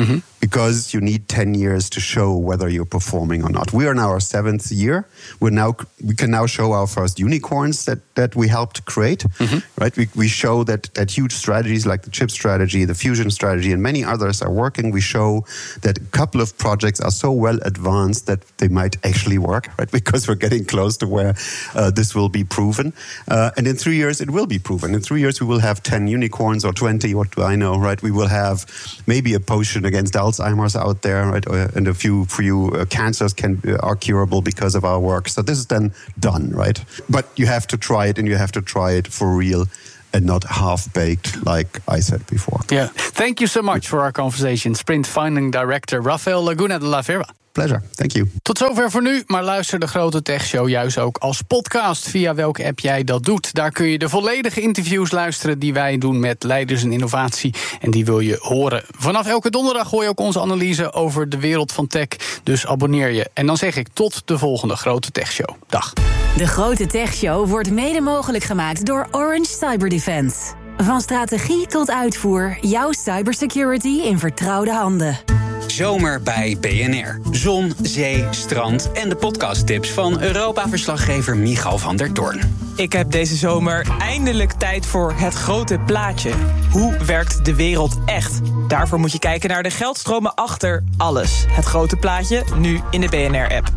because you need ten years to show whether you're performing or not. We are now our seventh year. We're now we can now show our first unicorns that, that we helped create. Mm-hmm. Right? We we show that that huge strategies like the chip strategy, the fusion strategy, and many others are working. We show that a couple of projects are so well advanced that they might actually work, right? Because we're getting close to where uh, this will be proven. Uh, and in three years, it will be proven. In three years, we will have ten unicorns or twenty, what do I know, right? We will have maybe a potion against Alzheimer's out there, right? And a few few uh, cancers can uh, are curable because of our work. So this is then done, right? But you have to try it, and you have to try it for real and not half-baked, like I said before. Yeah. Thank you so much for our conversation. Sprint Founding Director Rafael Laguna de la Vera. Pleasure, thank you. Tot zover voor nu, maar luister de Grote Tech Show juist ook als podcast via welke app jij dat doet. Daar kun je de volledige interviews luisteren die wij doen met leiders in innovatie. En die wil je horen. Vanaf elke donderdag hoor je ook onze analyse over de wereld van tech. Dus abonneer je. En dan zeg ik tot de volgende Grote Tech Show. Dag. De Grote Tech Show wordt mede mogelijk gemaakt door Orange Cyber Defense. Van strategie tot uitvoer, jouw cybersecurity in vertrouwde handen. Zomer bij B N R. Zon, zee, strand en de podcasttips van Europa-verslaggever Michal van der Toorn. Ik heb deze zomer eindelijk tijd voor het grote plaatje. Hoe werkt de wereld echt? Daarvoor moet je kijken naar de geldstromen achter alles. Het grote plaatje, nu in de B N R-app.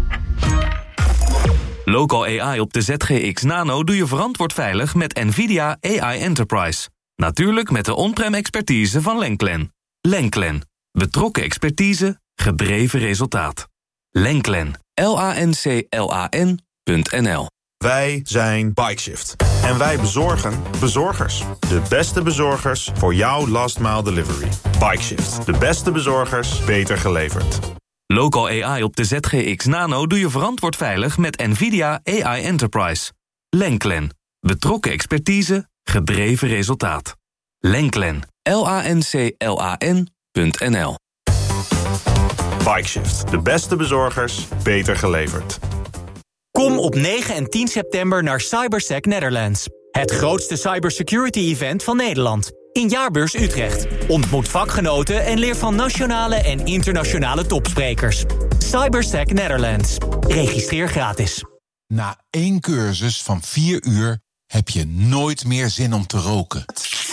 Local A I op de Z G X Nano doe je verantwoord veilig met NVIDIA A I Enterprise. Natuurlijk met de on-prem expertise van Lenklen. Lenklen. Betrokken expertise, gedreven resultaat. Lenklen. L A N C L A N punt N L. Wij zijn Bikeshift. En wij bezorgen bezorgers. De beste bezorgers voor jouw last mile delivery. Bikeshift. De beste bezorgers, beter geleverd. Local A I op de Z G X Nano doe je verantwoord veilig met NVIDIA A I Enterprise. Lenklen. Betrokken expertise, gedreven resultaat. Lenklen. L A N C L A N punt N L. Bikeshift. De beste bezorgers, beter geleverd. Kom op negen en tien september naar Cybersec Netherlands. Het grootste cybersecurity-event van Nederland. In Jaarbeurs Utrecht. Ontmoet vakgenoten en leer van nationale en internationale topsprekers. Cybersec Netherlands. Registreer gratis. Na één cursus van vier uur heb je nooit meer zin om te roken.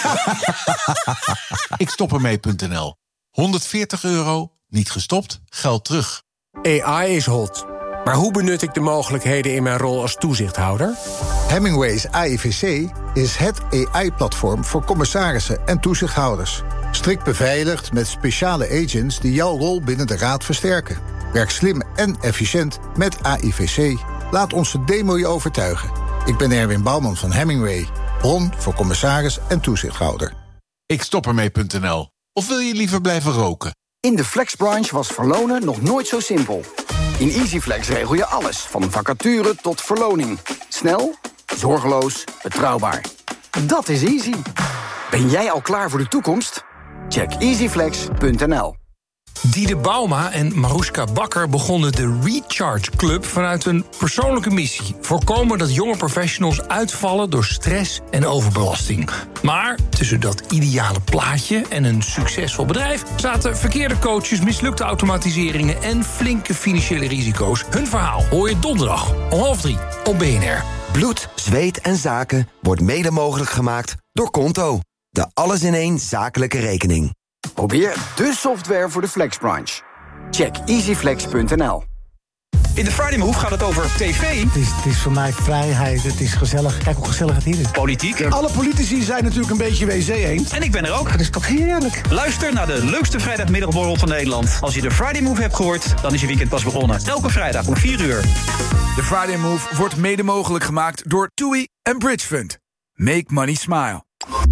Ik stop ermee punt N L. honderdveertig euro, niet gestopt, geld terug. A I is hot. Maar hoe benut ik de mogelijkheden in mijn rol als toezichthouder? Hemingway's A I V C is het A I-platform voor commissarissen en toezichthouders. Strikt beveiligd met speciale agents die jouw rol binnen de raad versterken. Werk slim en efficiënt met A I V C. Laat onze demo je overtuigen. Ik ben Erwin Bouwman van Hemingway. Bron voor commissaris en toezichthouder. Ik stop ermee punt N L. Of wil je liever blijven roken? In de flexbranche was verlonen nog nooit zo simpel. In EasyFlex regel je alles, van vacature tot verloning. Snel, zorgeloos, betrouwbaar. Dat is easy. Ben jij al klaar voor de toekomst? Check easyflex punt N L. Diede Bauma en Maruska Bakker begonnen de Recharge Club vanuit een persoonlijke missie. Voorkomen dat jonge professionals uitvallen door stress en overbelasting. Maar tussen dat ideale plaatje en een succesvol bedrijf zaten verkeerde coaches, mislukte automatiseringen en flinke financiële risico's. Hun verhaal hoor je donderdag om half drie op B N R. Bloed, zweet en zaken wordt mede mogelijk gemaakt door Konto. De alles-in-één zakelijke rekening. Probeer de software voor de flexbranche. Check easyflex punt N L. In de Friday Move gaat het over tv. Het is, het is voor mij vrijheid, het is gezellig. Kijk hoe gezellig het hier is. Politiek. Alle politici zijn natuurlijk een beetje W C eens. En ik ben er ook. Dat is toch heerlijk. Luister naar de leukste vrijdagmiddagborrel van Nederland. Als je de Friday Move hebt gehoord, dan is je weekend pas begonnen. Elke vrijdag om vier uur. De Friday Move wordt mede mogelijk gemaakt door TUI en Bridge Fund. Make money smile.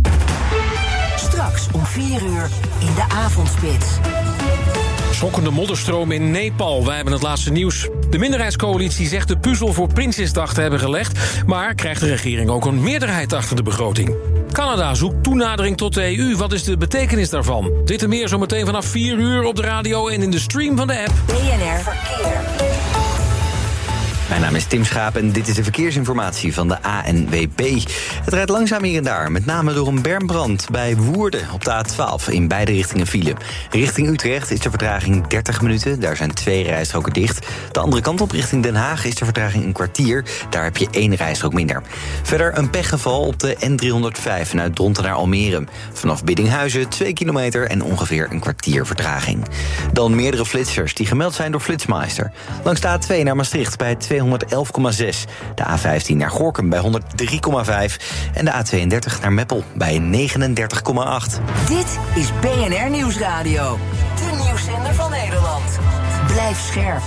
Straks om vier uur in de avondspits. Schokkende modderstroom in Nepal. Wij hebben het laatste nieuws. De minderheidscoalitie zegt de puzzel voor Prinsjesdag te hebben gelegd, maar krijgt de regering ook een meerderheid achter de begroting. Canada zoekt toenadering tot de E U. Wat is de betekenis daarvan? Dit en meer zometeen vanaf vier uur op de radio en in de stream van de app. B N R Verkeer. Bijna naam is Tim Schaap en dit is de verkeersinformatie van de A N W B. Het rijdt langzaam hier en daar, met name door een bermbrand bij Woerden op de A twaalf. In beide richtingen file. Richting Utrecht is de vertraging dertig minuten, daar zijn twee rijstroken dicht. De andere kant op, richting Den Haag, is de vertraging een kwartier. Daar heb je één rijstrook minder. Verder een pechgeval op de N driehonderdvijf vanuit Dronten naar Almere. Vanaf Biddinghuizen twee kilometer en ongeveer een kwartier vertraging. Dan meerdere flitsers die gemeld zijn door Flitsmeister. Langs de A twee naar Maastricht bij tweehonderdelf komma zes. De A vijftien naar Gorinchem bij honderddrie komma vijf. En de A tweeëndertig naar Meppel bij negenendertig komma acht. Dit is B N R Nieuwsradio. De nieuwszender van Nederland. Blijf scherp.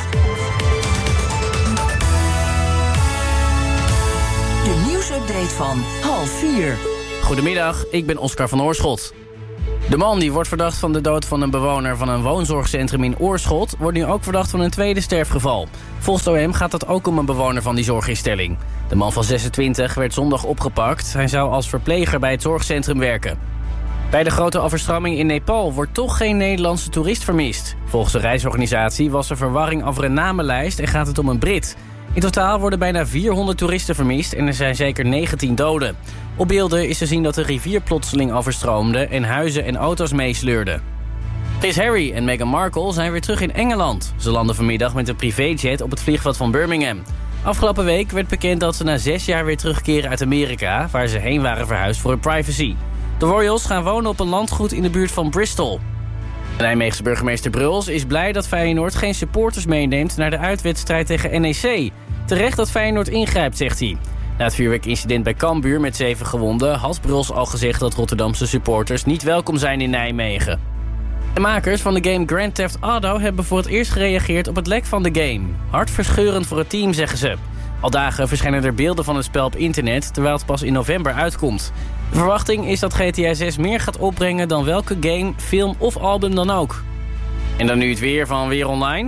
De nieuwsupdate van half vier. Goedemiddag, ik ben Oscar van Oorschot. De man die wordt verdacht van de dood van een bewoner van een woonzorgcentrum in Oorschot wordt nu ook verdacht van een tweede sterfgeval. Volgens O M gaat het ook om een bewoner van die zorginstelling. De man van zesentwintig werd zondag opgepakt. Hij zou als verpleger bij het zorgcentrum werken. Bij de grote overstroming in Nepal wordt toch geen Nederlandse toerist vermist. Volgens de reisorganisatie was er verwarring over een namenlijst en gaat het om een Brit. In totaal worden bijna vierhonderd toeristen vermist en er zijn zeker negentien doden. Op beelden is te zien dat de rivier plotseling overstroomde en huizen en auto's meesleurden. Prins Harry en Meghan Markle zijn weer terug in Engeland. Ze landen vanmiddag met een privéjet op het vliegveld van Birmingham. Afgelopen week werd bekend dat ze na zes jaar weer terugkeren uit Amerika, waar ze heen waren verhuisd voor hun privacy. De Royals gaan wonen op een landgoed in de buurt van Bristol. De Nijmeegse burgemeester Bruls is blij dat Feyenoord geen supporters meeneemt naar de uitwedstrijd tegen N E C. Terecht dat Feyenoord ingrijpt, zegt hij. Na het vuurwerkincident bij Cambuur met zeven gewonden had Bruls al gezegd dat Rotterdamse supporters niet welkom zijn in Nijmegen. De makers van de game Grand Theft Auto hebben voor het eerst gereageerd op het lek van de game. Hartverscheurend voor het team, zeggen ze. Al dagen verschijnen er beelden van het spel op internet, terwijl het pas in november uitkomt. De verwachting is dat G T A zes meer gaat opbrengen dan welke game, film of album dan ook. En dan nu het weer van Weer Online.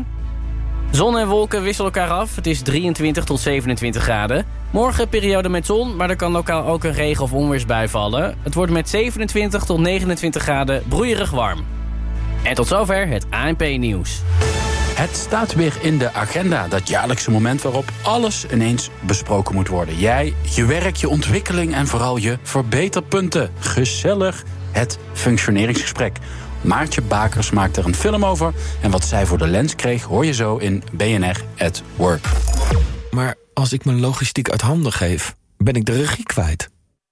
Zon en wolken wisselen elkaar af. Het is drieëntwintig tot zevenentwintig graden. Morgen periode met zon, maar er kan lokaal ook een regen- of onweersbui vallen. Het wordt met zevenentwintig tot negenentwintig graden broeierig warm. En tot zover het A N P-nieuws. Het staat weer in de agenda, dat jaarlijkse moment waarop alles ineens besproken moet worden. Jij, je werk, je ontwikkeling en vooral je verbeterpunten. Gezellig, het functioneringsgesprek. Maartje Bakers maakt er een film over. En wat zij voor de lens kreeg, hoor je zo in B N R at Work. Maar als ik mijn logistiek uit handen geef, ben ik de regie kwijt.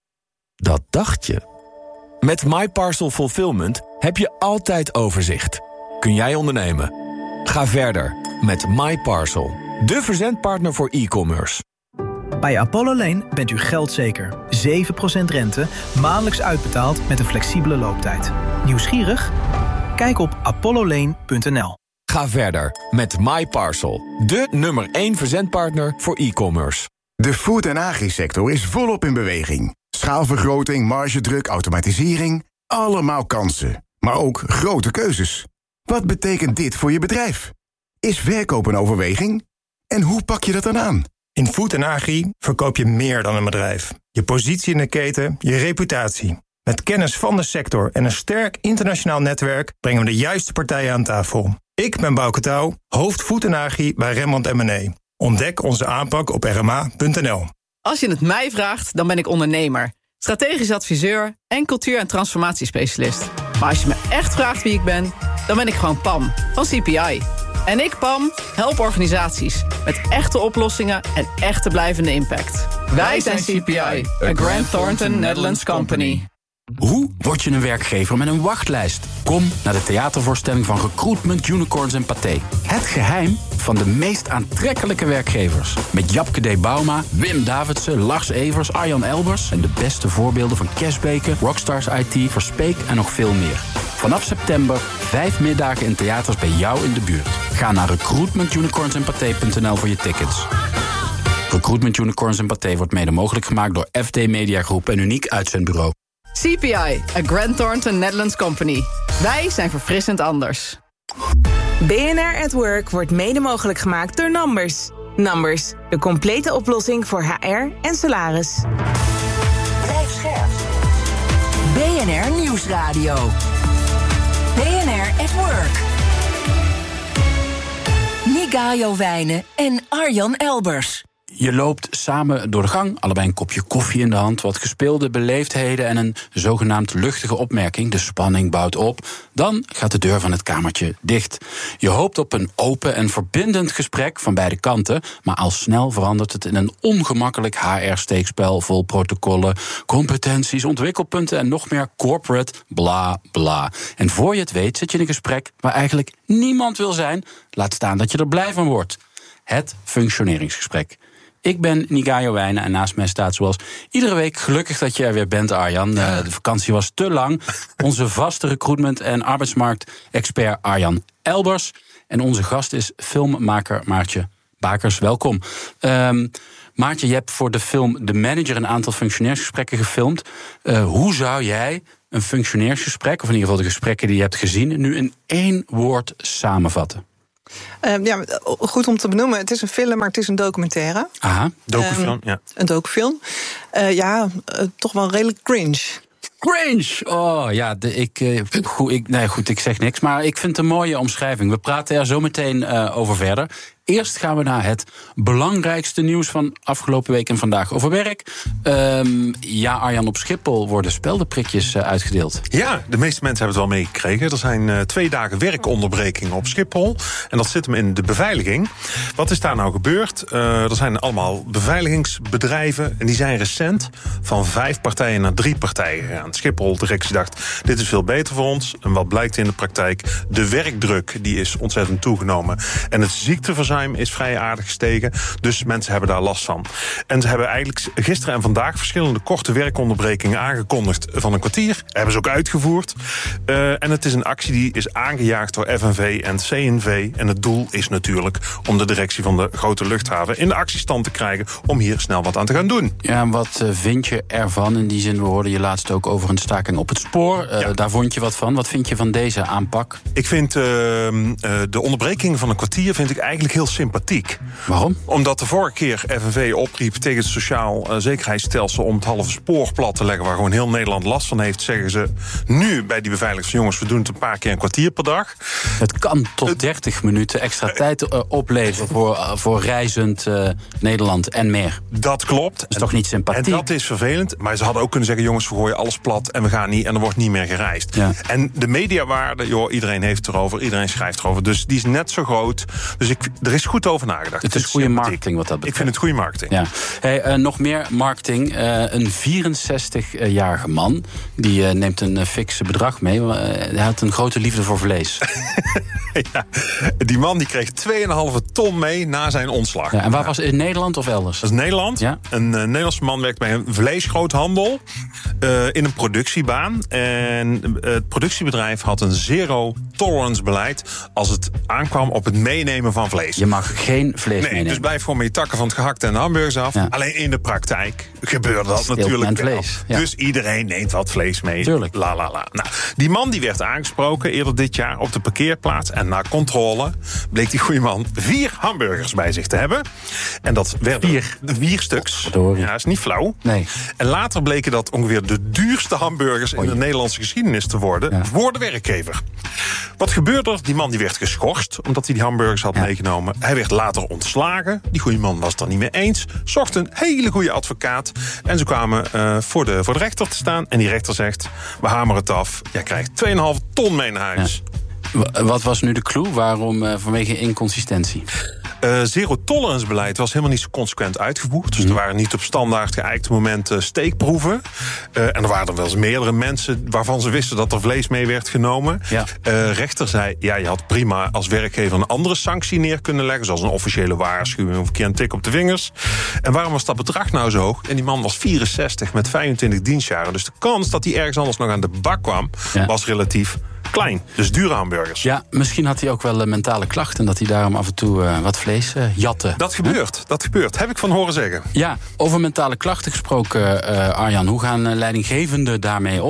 Dat dacht je. Met MyParcel Fulfillment heb je altijd overzicht. Kun jij ondernemen? Ga verder met MyParcel, de verzendpartner voor e-commerce. Bij Apollo Lane bent u geldzeker. zeven procent rente, maandelijks uitbetaald met een flexibele looptijd. Nieuwsgierig? Kijk op apollo lane punt n l. Ga verder met MyParcel, de nummer één verzendpartner voor e-commerce. De food- en agri-sector is volop in beweging. Schaalvergroting, margedruk, automatisering, allemaal kansen. Maar ook grote keuzes. Wat betekent dit voor je bedrijf? Is verkoop een overweging? En hoe pak je dat dan aan? In Food en Agri verkoop je meer dan een bedrijf. Je positie in de keten, je reputatie. Met kennis van de sector en een sterk internationaal netwerk brengen we de juiste partijen aan tafel. Ik ben Bouke Touw, hoofd Food en Agri bij Rembrandt en Mené. Ontdek onze aanpak op r m a punt n l. Als je het mij vraagt, dan ben ik ondernemer, strategisch adviseur en cultuur- en transformatiespecialist. Maar als je me echt vraagt wie ik ben, dan ben ik gewoon Pam van C P I. En ik, Pam, help organisaties met echte oplossingen en echte blijvende impact. Wij zijn C P I, a Grant Thornton Netherlands company. Hoe word je een werkgever met een wachtlijst? Kom naar de theatervoorstelling van Recruitment, Unicorns en Pathé. Het geheim van de meest aantrekkelijke werkgevers. Met Japke D. Bauma, Wim Davidsen, Lars Evers, Arjan Elbers... en de beste voorbeelden van Cashbeke, Rockstars I T, Verspeek en nog veel meer. Vanaf september vijf middagen in theaters bij jou in de buurt. Ga naar recruitment unicorns en pathé punt n l voor je tickets. Recruitment Unicorns en Pathé wordt mede mogelijk gemaakt door F D Media Groep en Uniek Uitzendbureau. C P I, a Grant Thornton Netherlands company. Wij zijn verfrissend anders. B N R at Work wordt mede mogelijk gemaakt door Numbers. Numbers, de complete oplossing voor H R en salaris. Blijf scherp. B N R Nieuwsradio. B N R at Work. Nigayo Wijnen en Arjan Elbers. Je loopt samen door de gang, allebei een kopje koffie in de hand, wat gespeelde beleefdheden en een zogenaamd luchtige opmerking. De spanning bouwt op. Dan gaat de deur van het kamertje dicht. Je hoopt op een open en verbindend gesprek van beide kanten, maar al snel verandert het in een ongemakkelijk H R-steekspel vol protocollen, competenties, ontwikkelpunten en nog meer corporate bla bla. En voor je het weet zit je in een gesprek waar eigenlijk niemand wil zijn, laat staan dat je er blij van wordt. Het functioneringsgesprek. Ik ben Nigayo Wijnen en naast mij staat zoals iedere week gelukkig dat je er weer bent, Arjan. Ja. De vakantie was te lang. Onze vaste recruitment- en arbeidsmarkt-expert Arjan Elbers. En onze gast is filmmaker Maartje Bakers. Welkom. Um, Maartje, je hebt voor de film De Manager een aantal functioneersgesprekken gefilmd. Uh, hoe zou jij een functioneersgesprek, of in ieder geval de gesprekken die je hebt gezien, nu in één woord samenvatten? Uh, ja, goed om te benoemen. Het is een film, maar het is een documentaire. Aha, docufilm, um, ja. Een docufilm. Uh, ja, uh, toch wel redelijk cringe. Cringe! Oh ja, de, ik, uh, goed, ik, nee, goed, ik zeg niks, maar ik vind het een mooie omschrijving. We praten er zo meteen uh, over verder. Eerst gaan we naar het belangrijkste nieuws van afgelopen week en vandaag over werk. Um, ja, Arjan, op Schiphol worden speldenprikjes uh, uitgedeeld. Ja, de meeste mensen hebben het wel meegekregen. Er zijn uh, twee dagen werkonderbrekingen op Schiphol. En dat zit hem in de beveiliging. Wat is daar nou gebeurd? Uh, er zijn allemaal beveiligingsbedrijven. En die zijn recent van vijf partijen naar drie partijen gegaan. Schiphol, de directie dacht, dit is veel beter voor ons. En wat blijkt in de praktijk? De werkdruk die is ontzettend toegenomen. En het ziekteverzuim is vrij aardig gestegen. Dus mensen hebben daar last van. En ze hebben eigenlijk gisteren en vandaag verschillende korte werkonderbrekingen aangekondigd van een kwartier. Hebben ze ook uitgevoerd. Uh, en het is een actie die is aangejaagd door F N V en C N V. En het doel is natuurlijk om de directie van de grote luchthaven in de actiestand te krijgen om hier snel wat aan te gaan doen. Ja, en wat uh, vind je ervan? In die zin, we hoorden je laatst ook over een staking op het spoor. Uh, ja. Daar vond je wat van. Wat vind je van deze aanpak? Ik vind uh, uh, de onderbreking van een kwartier vind ik eigenlijk heel sympathiek. Waarom? Omdat de vorige keer F N V opriep tegen het sociaal uh, zekerheidsstelsel om het halve spoor plat te leggen, waar gewoon heel Nederland last van heeft, zeggen ze nu bij die beveiligers, jongens, we doen het een paar keer een kwartier per dag. Het kan tot het, dertig minuten extra uh, tijd uh, opleveren voor, uh, voor reizend uh, Nederland en meer. Dat klopt. Dat is toch niet sympathiek? En dat is vervelend, maar ze hadden ook kunnen zeggen, jongens, we gooien alles plat en we gaan niet en er wordt niet meer gereisd. Ja. En de mediawaarde, joh, iedereen heeft het erover, iedereen schrijft erover, dus die is net zo groot. Dus ik, er is goed over nagedacht. Het is goede marketing wat dat betreft. Ik vind het goede marketing. Ja. Hey, uh, nog meer marketing. Uh, een vierenzestigjarige man die uh, neemt een uh, fikse bedrag mee. Uh, hij had een grote liefde voor vlees. Ja, die man die kreeg twee komma vijf ton mee na zijn ontslag. Ja, en waar was het? In Nederland of elders? Dat is Nederland. Ja? Een uh, Nederlandse man werkt bij een vleesgroothandel uh, in een productiebaan. En uh, het productiebedrijf had een zero tolerance beleid als het aankwam op het meenemen van vlees. Je mag geen vlees nee, meenemen. Dus blijf gewoon met je takken van het gehakte en de hamburgers af. Ja. Alleen in de praktijk gebeurde dat Steelt natuurlijk wel. Vlees. Ja. Dus iedereen neemt wat vlees mee. Tuurlijk. La, la, la. Nou, die man die werd aangesproken eerder dit jaar op de parkeerplaats. En na controle bleek die goede man vier hamburgers bij zich te hebben. En dat werden vier, vier stuks. Oh, ja, dat is niet flauw. Nee. En later bleken dat ongeveer de duurste hamburgers in de Nederlandse geschiedenis te worden. Ja. Voor de werkgever. Wat gebeurde er? Die man die werd geschorst omdat hij die hamburgers had ja. meegenomen. Hij werd later ontslagen. Die goede man was het er niet mee eens. Zocht een hele goede advocaat. En ze kwamen uh, voor, de, voor de rechter te staan. En die rechter zegt, we hameren het af. Jij krijgt twee komma vijf ton mee naar huis. Ja. Wat was nu de clue? Waarom uh, vanwege inconsistentie? Uh, zero-tolerance beleid was helemaal niet zo consequent uitgevoerd. Dus mm. er waren niet op standaard geëikte momenten steekproeven. Uh, en er waren er wel eens meerdere mensen waarvan ze wisten dat er vlees mee werd genomen. Ja. Uh, rechter zei, ja, je had prima als werkgever een andere sanctie neer kunnen leggen, zoals een officiële waarschuwing of een keer een tik op de vingers. En waarom was dat bedrag nou zo hoog? En die man was vierenzestig met vijfentwintig dienstjaren. Dus de kans dat hij ergens anders nog aan de bak kwam, ja. was relatief klein. Dus dure hamburgers. Ja, misschien had hij ook wel uh, mentale klachten, dat hij daarom af en toe uh, wat vlees uh, jatte. Dat gebeurt, huh? dat gebeurt. Heb ik van horen zeggen. Ja, over mentale klachten gesproken, uh, Arjan. Hoe gaan uh, leidinggevenden daarmee om?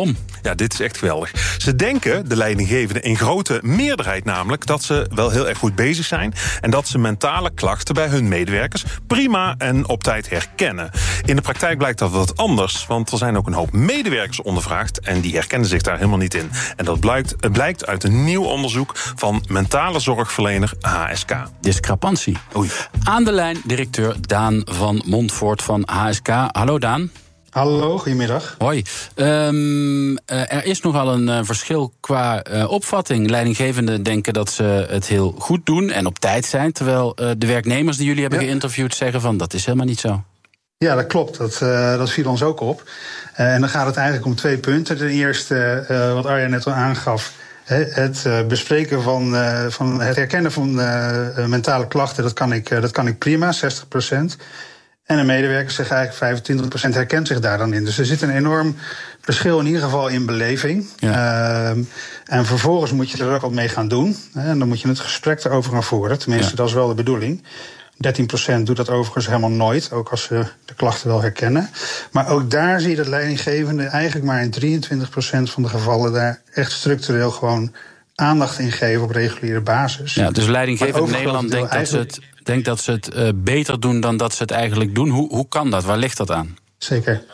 Ja, dit is echt geweldig. Ze denken, de leidinggevende in grote meerderheid namelijk, dat ze wel heel erg goed bezig zijn en dat ze mentale klachten bij hun medewerkers prima en op tijd herkennen. In de praktijk blijkt dat wat anders, want er zijn ook een hoop medewerkers ondervraagd en die herkennen zich daar helemaal niet in. En dat blijkt, blijkt uit een nieuw onderzoek van mentale zorgverlener H S K. Discrepantie. Oei. Aan de lijn directeur Daan van Montfort van H S K. Hallo Daan. Hallo, goedemiddag. Hoi. Um, uh, er is nogal een uh, verschil qua uh, opvatting. Leidinggevenden denken dat ze het heel goed doen en op tijd zijn, terwijl uh, de werknemers die jullie hebben ja. geïnterviewd zeggen van dat is helemaal niet zo. Ja, dat klopt. Dat, uh, dat viel ons ook op. Uh, en dan gaat het eigenlijk om twee punten. Ten eerste, uh, wat Arjan net al aangaf, het uh, bespreken van, uh, van het herkennen van uh, mentale klachten, dat kan ik, uh, dat kan ik prima, zestig procent. En de medewerkers zeggen eigenlijk vijfentwintig procent herkent zich daar dan in. Dus er zit een enorm verschil in ieder geval in beleving. Ja. Uh, en vervolgens moet je er ook wat mee gaan doen. Hè, en dan moet je het gesprek erover gaan voeren. Tenminste, ja. dat is wel de bedoeling. dertien procent doet dat overigens helemaal nooit, ook als ze de klachten wel herkennen. Maar ook daar zie je dat leidinggevenden eigenlijk maar in drieëntwintig procent van de gevallen daar echt structureel gewoon aandacht in geven op reguliere basis. Ja, dus leidinggevend Nederland denkt dat ze het, denkt dat ze het uh, beter doen dan dat ze het eigenlijk doen. Hoe, hoe kan dat? Waar ligt dat aan? Zeker.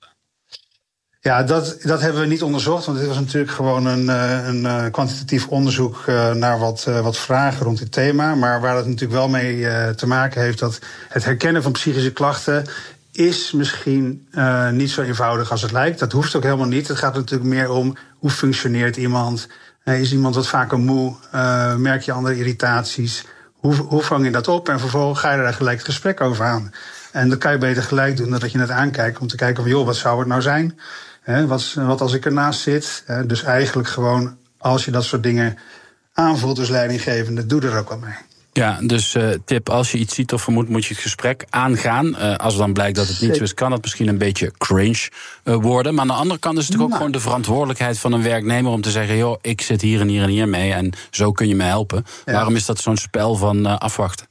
Ja, dat, dat hebben we niet onderzocht, want dit was natuurlijk gewoon een, een, een kwantitatief onderzoek naar wat, wat vragen rond dit thema. Maar waar het natuurlijk wel mee te maken heeft, dat het herkennen van psychische klachten is misschien uh, niet zo eenvoudig als het lijkt. Dat hoeft ook helemaal niet. Het gaat natuurlijk meer om hoe functioneert iemand. Uh, is iemand wat vaker moe? Uh, merk je andere irritaties? Hoe, hoe vang je dat op? En vervolgens ga je daar gelijk het gesprek over aan. En dat kan je beter gelijk doen dan dat je het aankijkt om te kijken van joh, wat zou het nou zijn? He, wat, wat als ik ernaast zit? He, dus eigenlijk gewoon, als je dat soort dingen aanvoelt als leidinggevende, doe er ook wat mee. Ja, dus uh, tip, als je iets ziet of vermoedt, moet je het gesprek aangaan. Uh, als dan blijkt dat het niet zo is, kan het misschien een beetje cringe uh, worden. Maar aan de andere kant is het nou. ook gewoon de verantwoordelijkheid van een werknemer om te zeggen, joh, ik zit hier en hier en hier mee en zo kun je me helpen. Ja. Waarom is dat zo'n spel van uh, afwachten?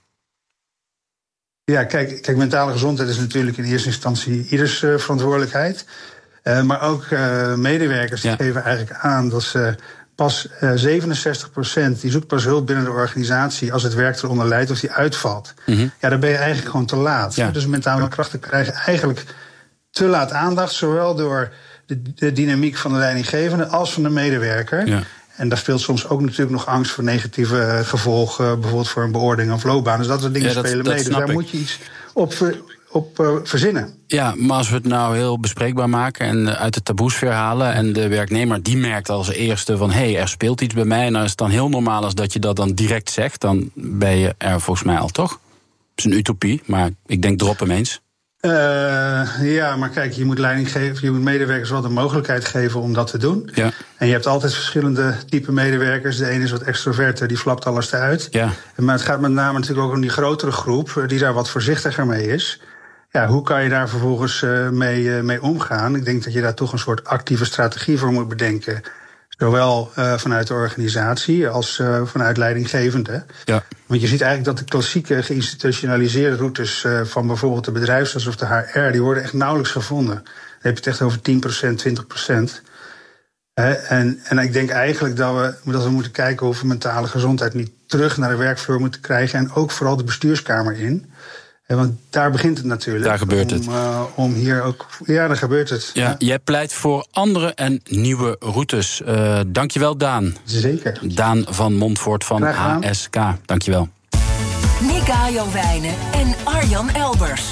Ja, kijk, kijk, mentale gezondheid is natuurlijk in eerste instantie ieders uh, verantwoordelijkheid. Uh, maar ook uh, medewerkers ja. geven eigenlijk aan dat ze pas uh, zevenenzestig procent die zoekt pas hulp binnen de organisatie als het werk eronder leidt of die uitvalt. Mm-hmm. Ja, dan ben je eigenlijk gewoon te laat. Ja. Dus mentale krachten krijgen eigenlijk te laat aandacht, zowel door de, de dynamiek van de leidinggevende als van de medewerker. Ja. En daar speelt soms ook natuurlijk nog angst voor negatieve gevolgen, bijvoorbeeld voor een beoordeling of loopbaan. Dus dat soort dingen ja, dat, spelen dat mee. Dus daar ik. moet je iets op op uh, verzinnen. Ja, maar als we het nou heel bespreekbaar maken en uh, uit de taboesfeer halen en de werknemer die merkt als eerste van hé, hey, er speelt iets bij mij en dan is het dan heel normaal als dat je dat dan direct zegt, dan ben je er volgens mij al, toch? Het is een utopie, maar ik denk drop hem eens. Uh, ja, maar kijk, je moet leiding geven, je moet medewerkers wel de mogelijkheid geven om dat te doen. Ja. En je hebt altijd verschillende type medewerkers. De ene is wat extroverter, die flapt alles eruit. Ja. Maar het gaat met name natuurlijk ook om die grotere groep die daar wat voorzichtiger mee is. Ja, hoe kan je daar vervolgens uh, mee, uh, mee omgaan? Ik denk dat je daar toch een soort actieve strategie voor moet bedenken. Zowel uh, vanuit de organisatie als uh, vanuit leidinggevende. Ja. Want je ziet eigenlijk dat de klassieke geïnstitutionaliseerde routes uh, van bijvoorbeeld de bedrijfsarts of de H R, die worden echt nauwelijks gevonden. Dan heb je het echt over tien procent, twintig procent. Uh, en, en ik denk eigenlijk dat we, dat we moeten kijken of we mentale gezondheid niet terug naar de werkvloer moeten krijgen. En ook vooral de bestuurskamer in. Want daar begint het natuurlijk. Daar gebeurt om, het. Uh, om hier ook. Ja, daar gebeurt het. Ja, ja. Jij pleit voor andere en nieuwe routes. Uh, dankjewel, Daan. Zeker. Daan van Montfort van H S K. Dankjewel. Nika Jowijnen en Arjan Elbers.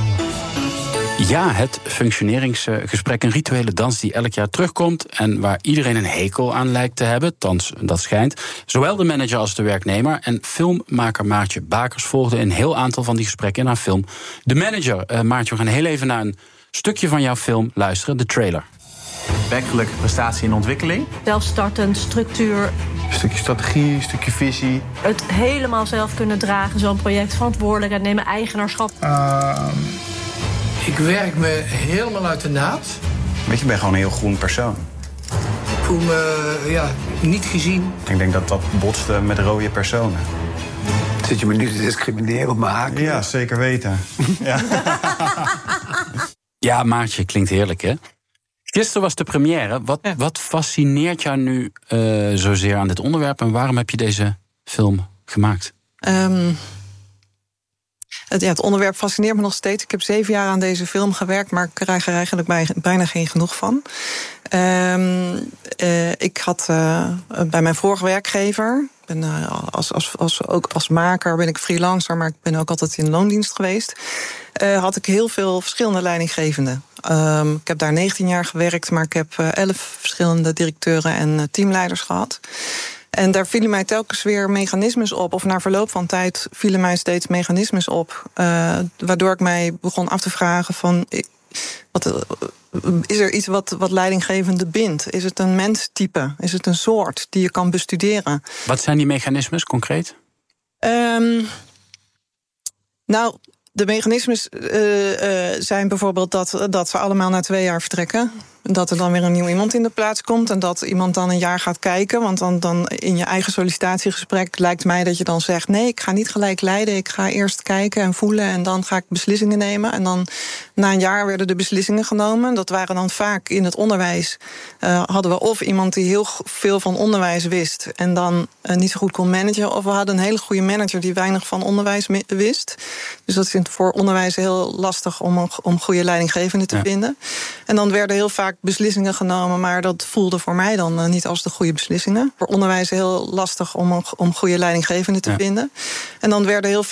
Ja, het functioneringsgesprek, een rituele dans die elk jaar terugkomt en waar iedereen een hekel aan lijkt te hebben, thans dat schijnt. Zowel de manager als de werknemer. En filmmaker Maartje Bakers volgde een heel aantal van die gesprekken in haar film. De manager, uh, Maartje, we gaan heel even naar een stukje van jouw film luisteren, de trailer. Werkelijk prestatie en ontwikkeling. Zelfstartend, structuur. Een stukje strategie, een stukje visie. Het helemaal zelf kunnen dragen, zo'n project, verantwoordelijkheid nemen, eigenaarschap. Uh... Ik werk me helemaal uit de naad. Weet je, ik ben gewoon een heel groen persoon. Ik voel me ja, niet gezien. Ik denk dat dat botste met rode personen. Zit je me nu te discrimineren op mijn haken? Ja, zeker weten. ja. Ja, Maartje, klinkt heerlijk, hè? Gisteren was de première. Wat, ja. wat fascineert jou nu uh, zozeer aan dit onderwerp en waarom heb je deze film gemaakt? Um, het, ja, het onderwerp fascineert me nog steeds. Ik heb zeven jaar aan deze film gewerkt, maar ik krijg er eigenlijk bij, bijna geen genoeg van. Um, uh, ik had uh, bij mijn vorige werkgever, ben, uh, als, als, als, ook als maker ben ik freelancer, maar ik ben ook altijd in loondienst geweest. Uh, had ik heel veel verschillende leidinggevenden. Um, ik heb daar negentien jaar gewerkt, maar ik heb uh, elf verschillende directeuren en uh, teamleiders gehad. En daar vielen mij telkens weer mechanismes op, of na verloop van tijd vielen mij steeds mechanismes op, uh, waardoor ik mij begon af te vragen van, wat, is er iets wat, wat leidinggevende bindt? Is het een menstype? Is het een soort die je kan bestuderen? Wat zijn die mechanismes concreet? Um, nou, de mechanismes uh, uh, zijn bijvoorbeeld dat, dat ze allemaal na twee jaar vertrekken. Dat er dan weer een nieuw iemand in de plaats komt en dat iemand dan een jaar gaat kijken. Want dan, dan in je eigen sollicitatiegesprek lijkt mij dat je dan zegt, nee, ik ga niet gelijk leiden. Ik ga eerst kijken en voelen en dan ga ik beslissingen nemen. En dan na een jaar werden de beslissingen genomen. Dat waren dan vaak in het onderwijs. Uh, hadden we of iemand die heel veel van onderwijs wist en dan uh, niet zo goed kon managen. Of we hadden een hele goede manager die weinig van onderwijs wist. Dus dat is voor onderwijs heel lastig om, om goede leidinggevenden te ja. vinden. En dan werden heel vaak beslissingen genomen, maar dat voelde voor mij dan uh, niet als de goede beslissingen. Voor onderwijs heel lastig om, om goede leidinggevenden te ja. vinden. En dan werden heel